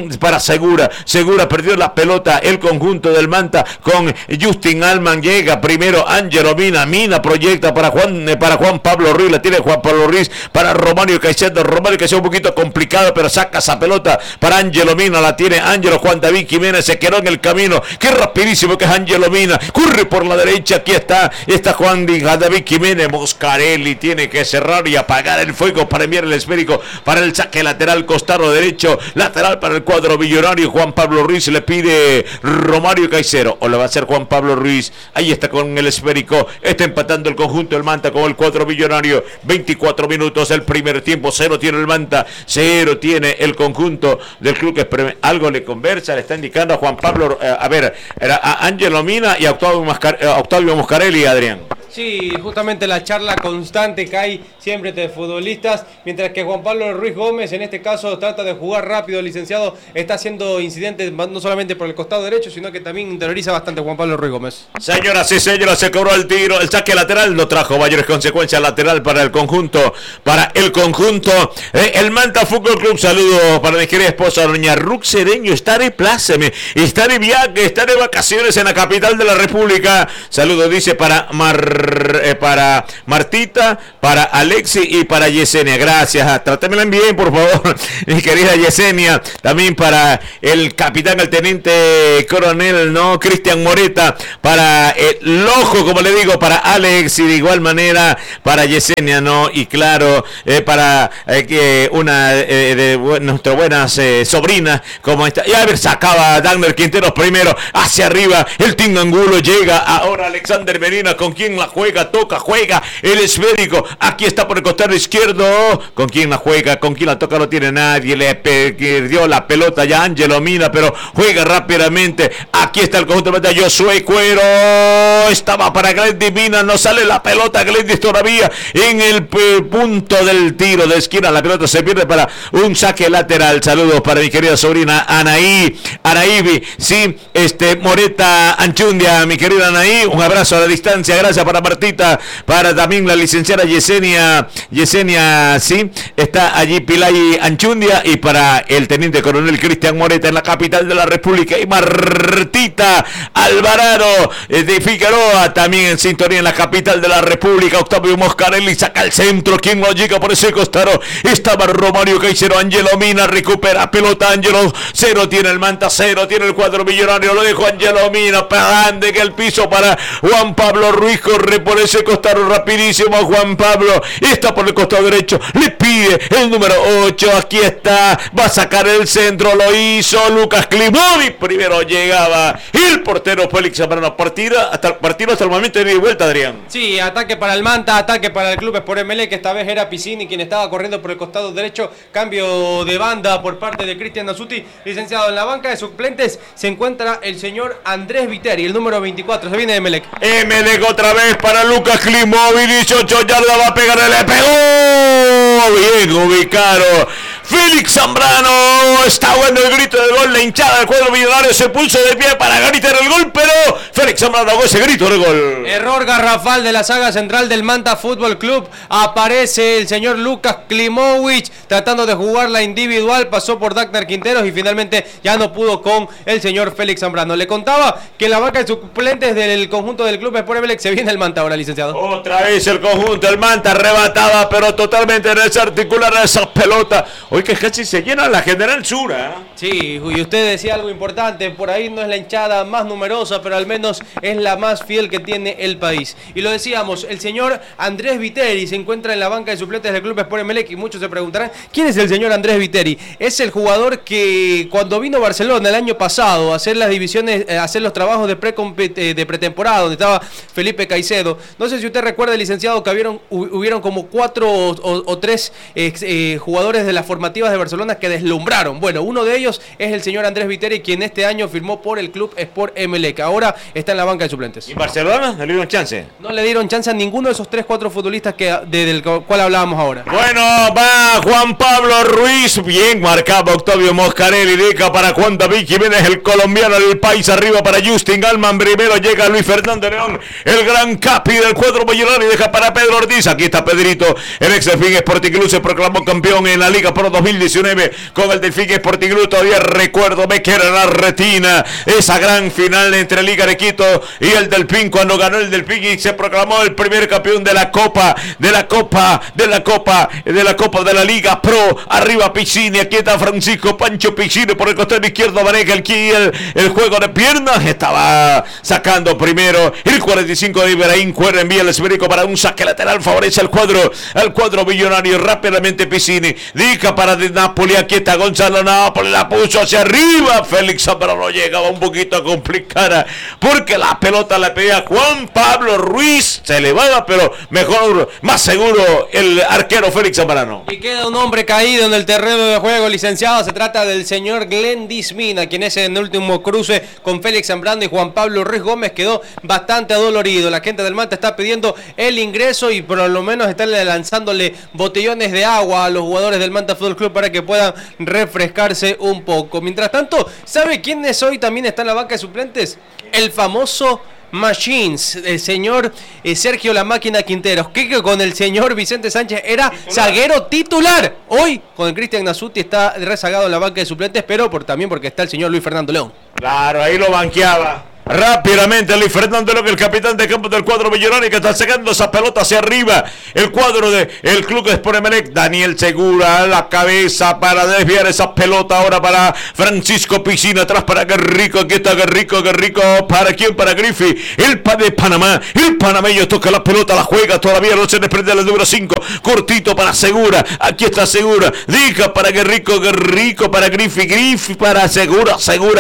Segura perdió la pelota el conjunto del Manta con Justin Alman. Llega primero Ángelo Mina proyecta para Juan Pablo Ruiz, la tiene Juan Pablo Ruiz para Romario Caicedo un poquito complicado, pero saca esa pelota para Ángelo Mina, la tiene Juan David Jiménez, se quedó en el camino, qué rapidísimo que es Ángelo Mina, corre por la derecha, aquí está Juan David Jiménez. Moscarelli tiene que cerrar y apagar el fuego para enviar el esférico para el saque lateral, costado derecho, lateral para el cuadro millonario. Juan Pablo Ruiz le pide Romario Caicedo, o le va a hacer Juan Pablo Ruiz, ahí está con el esférico, está empatando el conjunto del Manta con el cuadro millonario. 24 minutos del primer tiempo, 0 tiene el Manta, 0 tiene el conjunto del club que algo le conversa, le está indicando a Juan Pablo, a Ángelo Mina y a Octavio Moscarelli, Adrián. Sí, justamente la charla constante que hay siempre entre futbolistas, mientras que Juan Pablo Ruiz Gómez en este caso trata de jugar rápido, el licenciado está haciendo incidentes no solamente por el costado derecho, sino que también interioriza bastante Juan Pablo Ruiz Gómez. Señoras y señores, se cobró el tiro, el saque lateral, no trajo mayores consecuencias lateral para el conjunto, el Manta Fútbol Club. Saludos para mi querida esposa, doña Ruc Cedeño, está de pláceme, está de viaje, está de vacaciones en la capital de la República. Saludos, dice, para Martita, para Alexi y para Yesenia. Gracias, trátemela bien, por favor, mi querida Yesenia. También para el capitán, el teniente coronel, ¿no? Cristian Moreta, para el ojo, como le digo, para Alex, y de igual manera para Yesenia, ¿no? Y claro, para una de nuestras buenas sobrinas, como esta. Y a ver, sacaba Dagner Quinteros primero, hacia arriba, el Tingangulo llega, ahora Alexander Medina, con quien la juega, toca, juega, el esférico, aquí está por el costado izquierdo, con quien la juega, con quien la toca, no tiene nadie, le perdió la pelota ya Ángelo Mina, pero juega rápidamente, aquí está el conjunto de Josué Cuero, estaba para Glendy Mina, no sale la pelota, Glendy todavía en el punto del tiro de esquina, la pelota se pierde para un saque lateral. Saludos para mi querida sobrina Anaí, sí, Moreta Anchundia, mi querida Anaí, un abrazo a la distancia, gracias para Martita, para también la licenciada Yesenia, sí, está allí Pilay Anchundia, y para el teniente coronel Cristian Moreta en la capital de la República, y Martita Alvarado de Figueroa, también en sintonía en la capital de la República. Octavio Moscarelli saca el centro, quien no llega por ese costado, estaba Romario Caicero, Angelo Mina, recupera pelota, Angelo, 0 tiene el Manta, 0 tiene el cuadro millonario, lo dejó Angelo Mina, grande que el piso para Juan Pablo Ruiz, corre por ese costado rapidísimo Juan Pablo, está por el costado derecho, le pide el número 8, aquí está, va a sacar el centro, lo hizo Lucas Climovi, primero llegaba el portero Félix Zambrano. Partido hasta el momento de vuelta, Adrián. Sí, ataque para el Manta, ataque para el Club Sport Emelec, que esta vez era Piscini quien estaba corriendo por el costado derecho, cambio de banda por parte de Cristian Nasuti, licenciado. En la banca de suplentes se encuentra el señor Andrés Viteri, el número 24, se viene de Emelec. Emelec otra vez para Lucas Climovi, 18 yardas, va a pegar, le pegó, bien ubicado Félix Zambrano, está bueno el grito del gol, la hinchada del cuadro millonario se puso de pie para gritar el gol, pero Félix Zambrano hago ese grito del gol. Error garrafal de la saga central del Manta Fútbol Club, aparece el señor Lucas Klimovic tratando de jugar la individual, pasó por Dagner Quinteros y finalmente ya no pudo con el señor Félix Zambrano. Le contaba que la banca de suplentes del conjunto del Club Sport Emelec se viene el Manta ahora, licenciado. Otra vez el conjunto, el Manta arrebataba, pero totalmente desarticular esa pelota. Hoy que casi se llena la General Sur, ¿eh? Sí, y usted decía algo importante, por ahí no es la hinchada más numerosa, pero al menos es la más fiel que tiene el país. Y lo decíamos, el señor Andrés Viteri se encuentra en la banca de suplentes del Club Sport Emelec y muchos se preguntarán, ¿quién es el señor Andrés Viteri? Es el jugador que cuando vino a Barcelona el año pasado a hacer las divisiones, a hacer los trabajos de pretemporada, donde estaba Felipe Caicedo, no sé si usted recuerda, licenciado, que hubieron como 4 o 3 jugadores de las formativas de Barcelona que deslumbraron. Bueno, uno de ellos es el señor Andrés Viteri, quien este año firmó por el Club Sport Emelec. Ahora está en la banca de suplentes. ¿Y Barcelona no le dieron chance? No le dieron chance a ninguno de esos 3-4 futbolistas del cual hablábamos ahora. Bueno, va Juan Pablo Ruiz, bien marcaba Octavio Moscarelli, deja para Juan David Jiménez, el colombiano del país, arriba para Justin Galman, primero llega Luis Fernando León, el gran capi del cuadro millonario, y deja para Pedro Ortiz, aquí está Pedrito, el ex Delfín Sporting Club se proclamó campeón en la Liga Pro 2019 con el Delfín Sporting Club, todavía recuerdo, me queda en la retina esa gran final entre Liga de Quito y el Delfín, cuando ganó el Delfín y se proclamó el primer campeón de la Copa de la Liga Pro, arriba Piccini, aquí está Francisco Pancho Piccini, por el costado izquierdo maneja el juego de piernas, estaba sacando primero el 45 de Ibrahim Cuerra, envía el esférico para un saque lateral, favorece al cuadro millonario, rápidamente Piccini, dedica para de Napoli. Aquí está Gonzalo Napoli, la puso hacia arriba. Félix Zambrano llegaba un poquito a complicar porque la pelota la pedía Juan Pablo Ruiz. Se elevaba, pero mejor, más seguro el arquero Félix Zambrano. Y queda un hombre caído en el terreno de juego, licenciado. Se trata del señor Glenn Dismina, quien es en el último cruce con Félix Zambrano y Juan Pablo Ruiz Gómez quedó bastante adolorido. La gente del Manta está pidiendo el ingreso y por lo menos están lanzándole botellones de agua a los jugadores del Manta Fútbol Club para que puedan refrescarse un poco. Mientras tanto, ¿sabe quiénes hoy también está en la banca de suplentes? El famoso Machines, el señor Sergio La Máquina Quinteros, que con el señor Vicente Sánchez era zaguero titular. Hoy con el Cristian Nasuti está rezagado en la banca de suplentes, pero también porque está el señor Luis Fernando León. Claro, ahí lo banqueaba. Rápidamente Luis Fernando León, el capitán de campo del cuadro millonario, que está sacando esa pelota hacia arriba. El cuadro del club Sport Emelec. Daniel Segura a la cabeza para desviar esa pelota ahora para Francisco Piscina. Atrás para Guerrico. Aquí está Guerrico. ¿Para quién? Para Griffi. El de Panamá. El panameño toca la pelota, la juega. Todavía no se desprende el número 5. Cortito para Segura. Aquí está Segura. Deja para Guerrico para Griffi para Segura.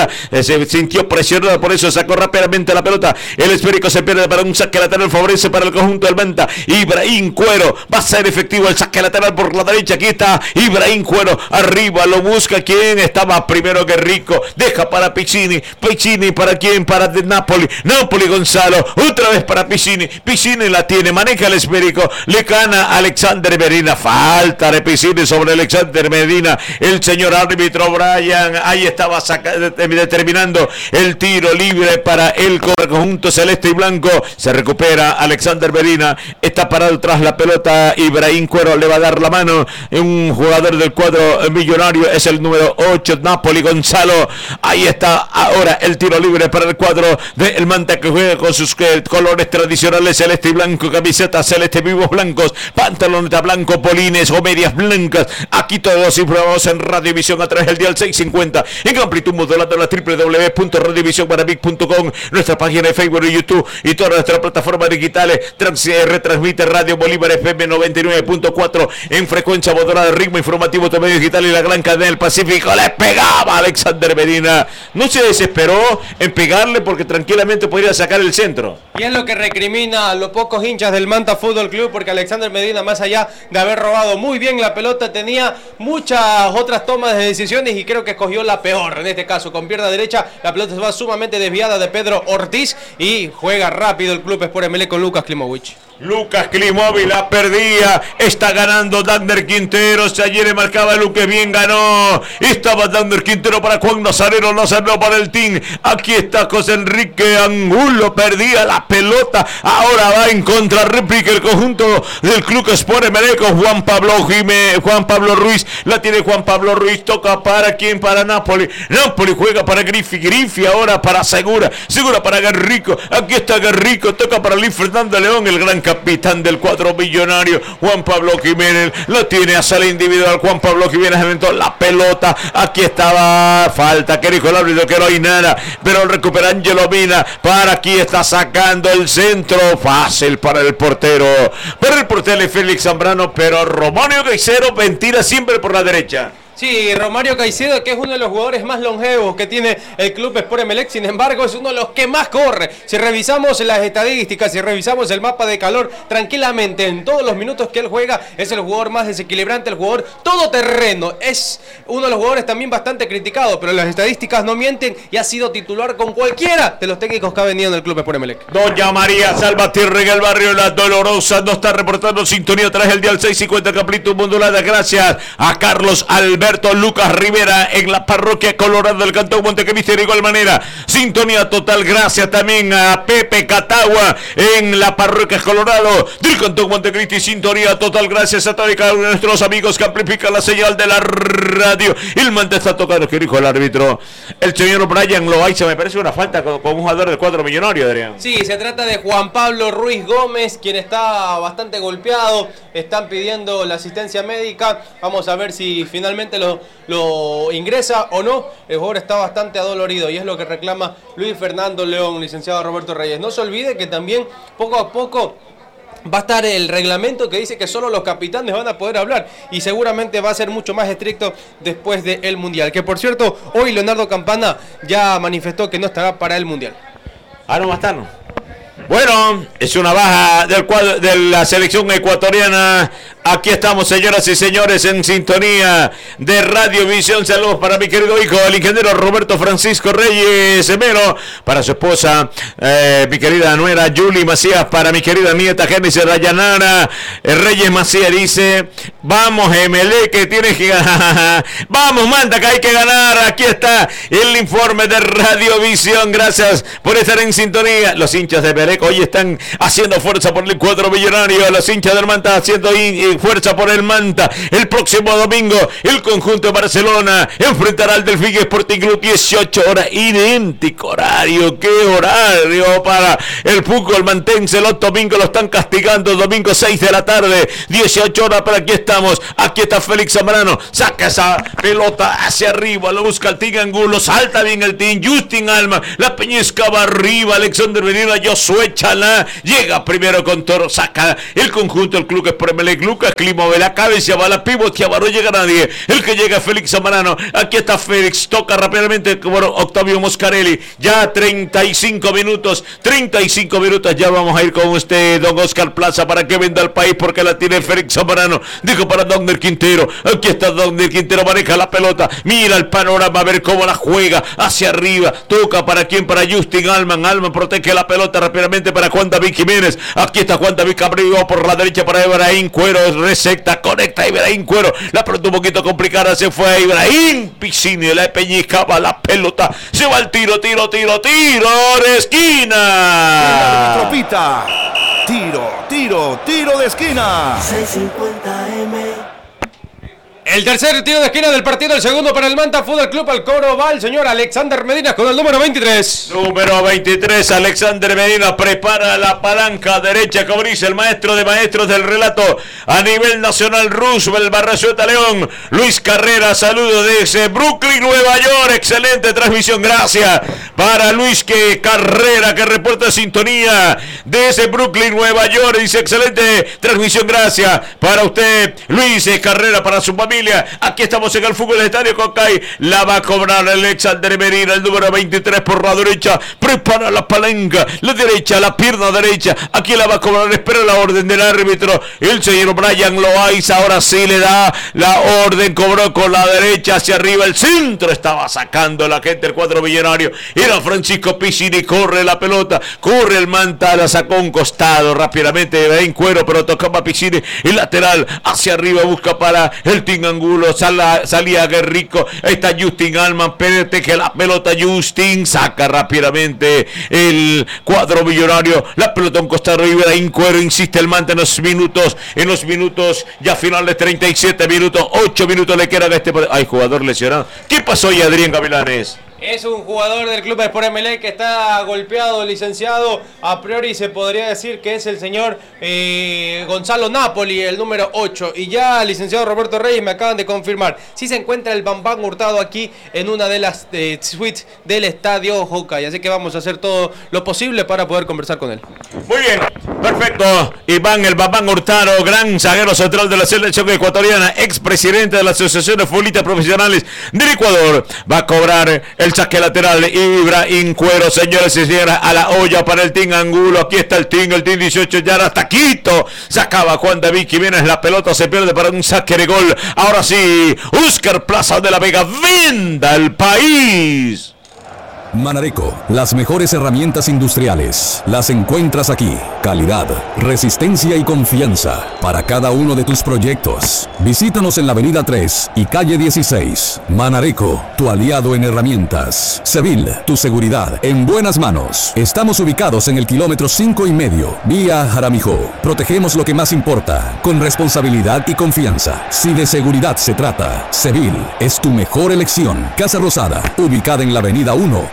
Se sintió presionado, por eso sacó rápidamente la pelota. El esférico se pierde para un saque lateral, favorece para el conjunto del Manta. Ibrahim Cuero va a ser efectivo el saque lateral por la derecha. Aquí está Ibrahim Cuero arriba, lo busca. ¿Quién estaba primero? Guerrico, deja para Piccini. ¿Para quién? Para de Napoli Gonzalo, otra vez para Piccini la tiene, maneja el esférico, le gana Alexander Medina. Falta de Piccini sobre Alexander Medina. El señor árbitro Brian ahí estaba determinando el tiro libre para el conjunto celeste y blanco. Se recupera Alexander Medina, está parado tras la pelota. Ibrahim Cuero le va a dar la mano. Un jugador del cuadro millonario es el número 8, Napoli Gonzalo. Ahí está ahora el tiro libre para el cuadro del Manta, que juega con sus colores tradicionales celeste y blanco, camiseta celeste, vivos blancos, pantaloneta blanco, polines o medias blancas. Aquí todos informamos en Radiovisión a través del dial 650 en amplitud modulada, la www.radiovisionguaravic.com, nuestra página de Facebook y YouTube y todas nuestras plataformas digitales. Retransmite Radio Bolívar FM 99.4 en frecuencia modulada, ritmo informativo de medio digital y la gran cadena del Pacífico. Le pegaba Alexander Medina, no se desesperó en pegarle porque tranquilamente podría sacar el centro. Y es lo que recrimina a los pocos hinchas del Manta Fútbol Club, porque Alexander Medina, más allá de haber robado muy bien la pelota, tenía muchas otras tomas de decisiones y creo que escogió la peor. En este caso, con pierna derecha, la pelota se va sumamente desviada de Pedro Ortiz y juega rápido el club Sport Emelec con Lucas Klimovic. Lucas Klimovic la perdía, está ganando Dander Quinteros. Ayer le marcaba Luque, bien ganó. Estaba Dander Quintero para Juan Nazareno para el team. Aquí está José Enrique Angulo, perdía la pelota. Ahora va en contrarréplica el conjunto del club Sport Emelec con Juan Pablo Ruiz. La tiene Juan Pablo Ruiz, toca para quién, para Napoli juega para Griffi ahora para Segura para Guerrico. Aquí está Guerrico, toca para Luis Fernando León, el gran capitán del cuadro millonario. Juan Pablo Jiménez lo tiene a sala individual. Juan Pablo Jiménez aventó la pelota. Aquí estaba falta que dijo el árbitro que no hay nada, pero recupera Angelo Mina. Para aquí está sacando el centro fácil para el portero. Para el portero Félix Zambrano, pero Romario Caicedo ventila siempre por la derecha. Sí, Romario Caicedo, que es uno de los jugadores más longevos que tiene el club Sport Emelec, sin embargo es uno de los que más corre. Si revisamos las estadísticas, si revisamos el mapa de calor, tranquilamente en todos los minutos que él juega es el jugador más desequilibrante, el jugador todoterreno. Es uno de los jugadores también bastante criticado, pero las estadísticas no mienten y ha sido titular con cualquiera de los técnicos que ha venido en el club Sport Emelec. Doña María Salvatierra en el barrio La Dolorosa no está reportando sintonía tras el dial 650 Caplito Mundulada. Gracias a Carlos Alberto Lucas Rivera en la parroquia Colorado del Cantón Montecristi. De igual manera, sintonía total. Gracias también a Pepe Catagua en la parroquia Colorado del Cantón Montecristi. Sintonía total. Gracias a todos y cada uno de nuestros amigos que amplifican la señal de la radio. El Manta está tocando, que dijo el árbitro. El señor Brian Loaiza, me parece una falta con un jugador del cuadro millonario, Adrián. Sí, se trata de Juan Pablo Ruiz Gómez, quien está bastante golpeado. Están pidiendo la asistencia médica. Vamos a ver si finalmente lo ingresa o no. El jugador está bastante adolorido y es lo que reclama Luis Fernando León, licenciado Roberto Reyes. No se olvide que también poco a poco va a estar el reglamento que dice que solo los capitanes van a poder hablar y seguramente va a ser mucho más estricto después del Mundial. Que por cierto, hoy Leonardo Campana ya manifestó que no estará para el Mundial. No va a estar, ¿no? Bueno, es una baja del cuadro de la selección ecuatoriana. Aquí estamos, señoras y señores, en sintonía de Radiovisión. Saludos para mi querido hijo, el ingeniero Roberto Francisco Reyes Mero, para su esposa, mi querida nuera Julie Macías, para mi querida nieta Génesis Rayanara Reyes Macías. Dice: vamos, MLE, que tienes que ganar. Vamos, Manta, que hay que ganar. Aquí está el informe de Radiovisión. Gracias por estar en sintonía. Los hinchas de Melec hoy están haciendo fuerza por el cuadro millonario. Los hinchas del Manta haciendo fuerza por el Manta. El próximo domingo el conjunto de Barcelona enfrentará al Delfín Sporting Club, 18 horas, idéntico horario. Qué horario para el fútbol mantense. Los domingos lo están castigando, domingo 6 de la tarde, 18 horas, pero aquí estamos. Aquí está Félix Zambrano, saca esa pelota hacia arriba, lo busca el Team Angulo, salta bien el Team, Justin Alma, la peñisca va arriba, Alexander Medina, Josué Chalá, llega primero con Toro, saca el conjunto, el club es Melec. Lucas Climo de la cabeza, va la pivoteaba, no llega nadie. El que llega es Félix Zambrano. Aquí está Félix, toca rápidamente por Octavio Moscarelli. Ya 35 minutos. Ya vamos a ir con usted, don Oscar Plaza, para que venda al país, porque la tiene Félix Zambrano. Dijo para Dogner Quintero. Aquí está Dogner Quintero, maneja la pelota. Mira el panorama, a ver cómo la juega. Hacia arriba, toca para quién, para Justin Alman. Alman protege la pelota rápidamente para Juan David Jiménez. Aquí está Juan David Cabrillo por la derecha para Ibrahim Cuero. Receta, conecta Ibrahim Cuero. La pelota un poquito complicada, se fue a Ibrahim Piscini, le peñiscaba la pelota. Se va el tiro de esquina. El árbitro pita. Tiro de esquina. 650M. El tercer tiro de esquina del partido, el segundo para el Manta Fútbol Club. Al cobro va el señor Alexander Medina con el número 23. Número 23, Alexander Medina prepara la palanca derecha, como dice el maestro de maestros del relato a nivel nacional, Roosevelt Barrazueta León. Luis Carrera, saludo desde Brooklyn, Nueva York. Excelente transmisión, gracias para Luis Carrera, que reporta sintonía desde Brooklyn, Nueva York. Dice: excelente transmisión, gracias para usted, Luis Carrera, para su familia. Aquí estamos en el fútbol del estadio Cocay. La va a cobrar Alexander Medina, el número 23 por la derecha. Prepara la palanca, la derecha, la pierna derecha. Aquí la va a cobrar, espera la orden del árbitro, el señor Brian Loaiza. Ahora sí le da la orden, cobró con la derecha hacia arriba. El centro estaba sacando la gente del cuadro millonario. Era Francisco Piscini, corre la pelota, corre el Manta, la sacó un costado rápidamente en Cuero, pero tocaba Piscini, el lateral hacia arriba, busca para el Team Angulo, salía Guerrico. Ahí está Justin Alman, que la pelota Justin saca rápidamente el cuadro millonario. La pelota un costado, Ibrahim Cuero, insiste el Manta en los minutos ya finales, 37 minutos, 8 minutos le quedan a este. Hay jugador lesionado. ¿Qué pasó ahí, Adrián Gavilanes? Es un jugador del Club Sport Melec que está golpeado, licenciado. A priori se podría decir que es el señor Gonzalo Napoli, el número 8. Y ya, licenciado Roberto Reyes, me acaban de confirmar. Sí se encuentra el Bambán Hurtado aquí en una de las suites del estadio Hawkeye. Así que vamos a hacer todo lo posible para poder conversar con él. Muy bien, perfecto. Iván el Bambán Hurtado, gran zaguero central de la selección ecuatoriana, expresidente de la Asociación de Futbolistas Profesionales del Ecuador, va a cobrar el saque lateral. Ibrahim Cuero, señores y señoras, a la olla para el Team Angulo. Aquí está el Team 18 ya hasta Quito. Sacaba Juan David Jiménez, la pelota se pierde para un saque de gol. Ahora sí, Oscar Plaza de la Vega, venda el país. Manareco, las mejores herramientas industriales las encuentras aquí. Calidad, resistencia y confianza para cada uno de tus proyectos. Visítanos en la avenida 3 y calle 16. Manareco, tu aliado en herramientas. Sevil, tu seguridad en buenas manos. Estamos ubicados en el kilómetro 5,5, vía Jaramijó. Protegemos lo que más importa, con responsabilidad y confianza. Si de seguridad se trata, Sevil es tu mejor elección. Casa Rosada, ubicada en la avenida 1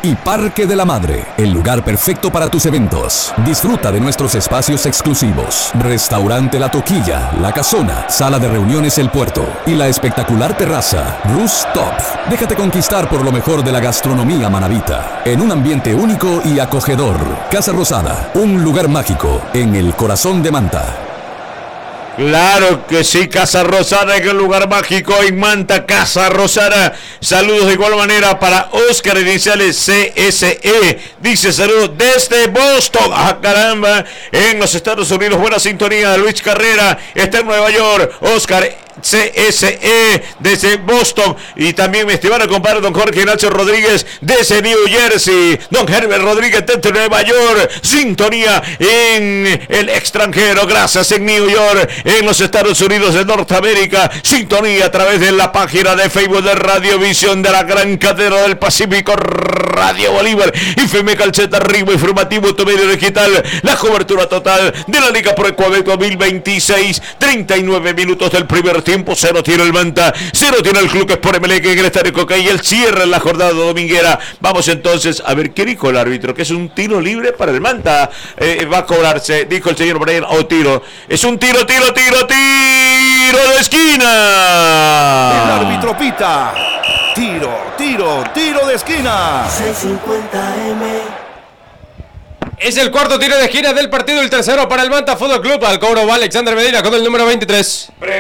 y Parque de la Madre, el lugar perfecto para tus eventos. Disfruta de nuestros espacios exclusivos. Restaurante La Toquilla, La Casona, Sala de Reuniones El Puerto y la espectacular terraza Rooftop. Déjate conquistar por lo mejor de la gastronomía manabita, en un ambiente único y acogedor. Casa Rosada, un lugar mágico en el corazón de Manta. Claro que sí, Casa Rosada en el lugar mágico en Manta, Casa Rosada. Saludos de igual manera para Oscar iniciales CSE. Dice saludos desde Boston. ¡Ah, caramba! En los Estados Unidos, buena sintonía de Luis Carrera. Está en Nueva York, Oscar CSE desde Boston. Y también mi estimado compadre don Jorge Ignacio Rodríguez desde New Jersey. Don Herbert Rodríguez desde Nueva York. Sintonía en el extranjero. Gracias en New York. En los Estados Unidos de Norteamérica, sintonía a través de la página de Facebook de Radiovisión de la Gran Cadena del Pacífico, Radio Bolívar, FM Calceta, Ritmo Informativo, tu medio digital, la cobertura total de la Liga Pro Ecuador 2026, 39 minutos del primer tiempo, 0 tiene el Manta, 0 tiene el Club Sport Emelec en el Estadio Coca y el cierre en la jornada dominguera. Vamos entonces a ver qué dijo el árbitro, que es un tiro libre para el Manta, va a cobrarse, dijo el señor Brian, tiro, es un tiro de esquina. El árbitro pita. Tiro de esquina. 650M. Es el cuarto tiro de esquina del partido, el tercero para el Manta Fútbol Club. Al cobro va Alexander Medina con el número 23.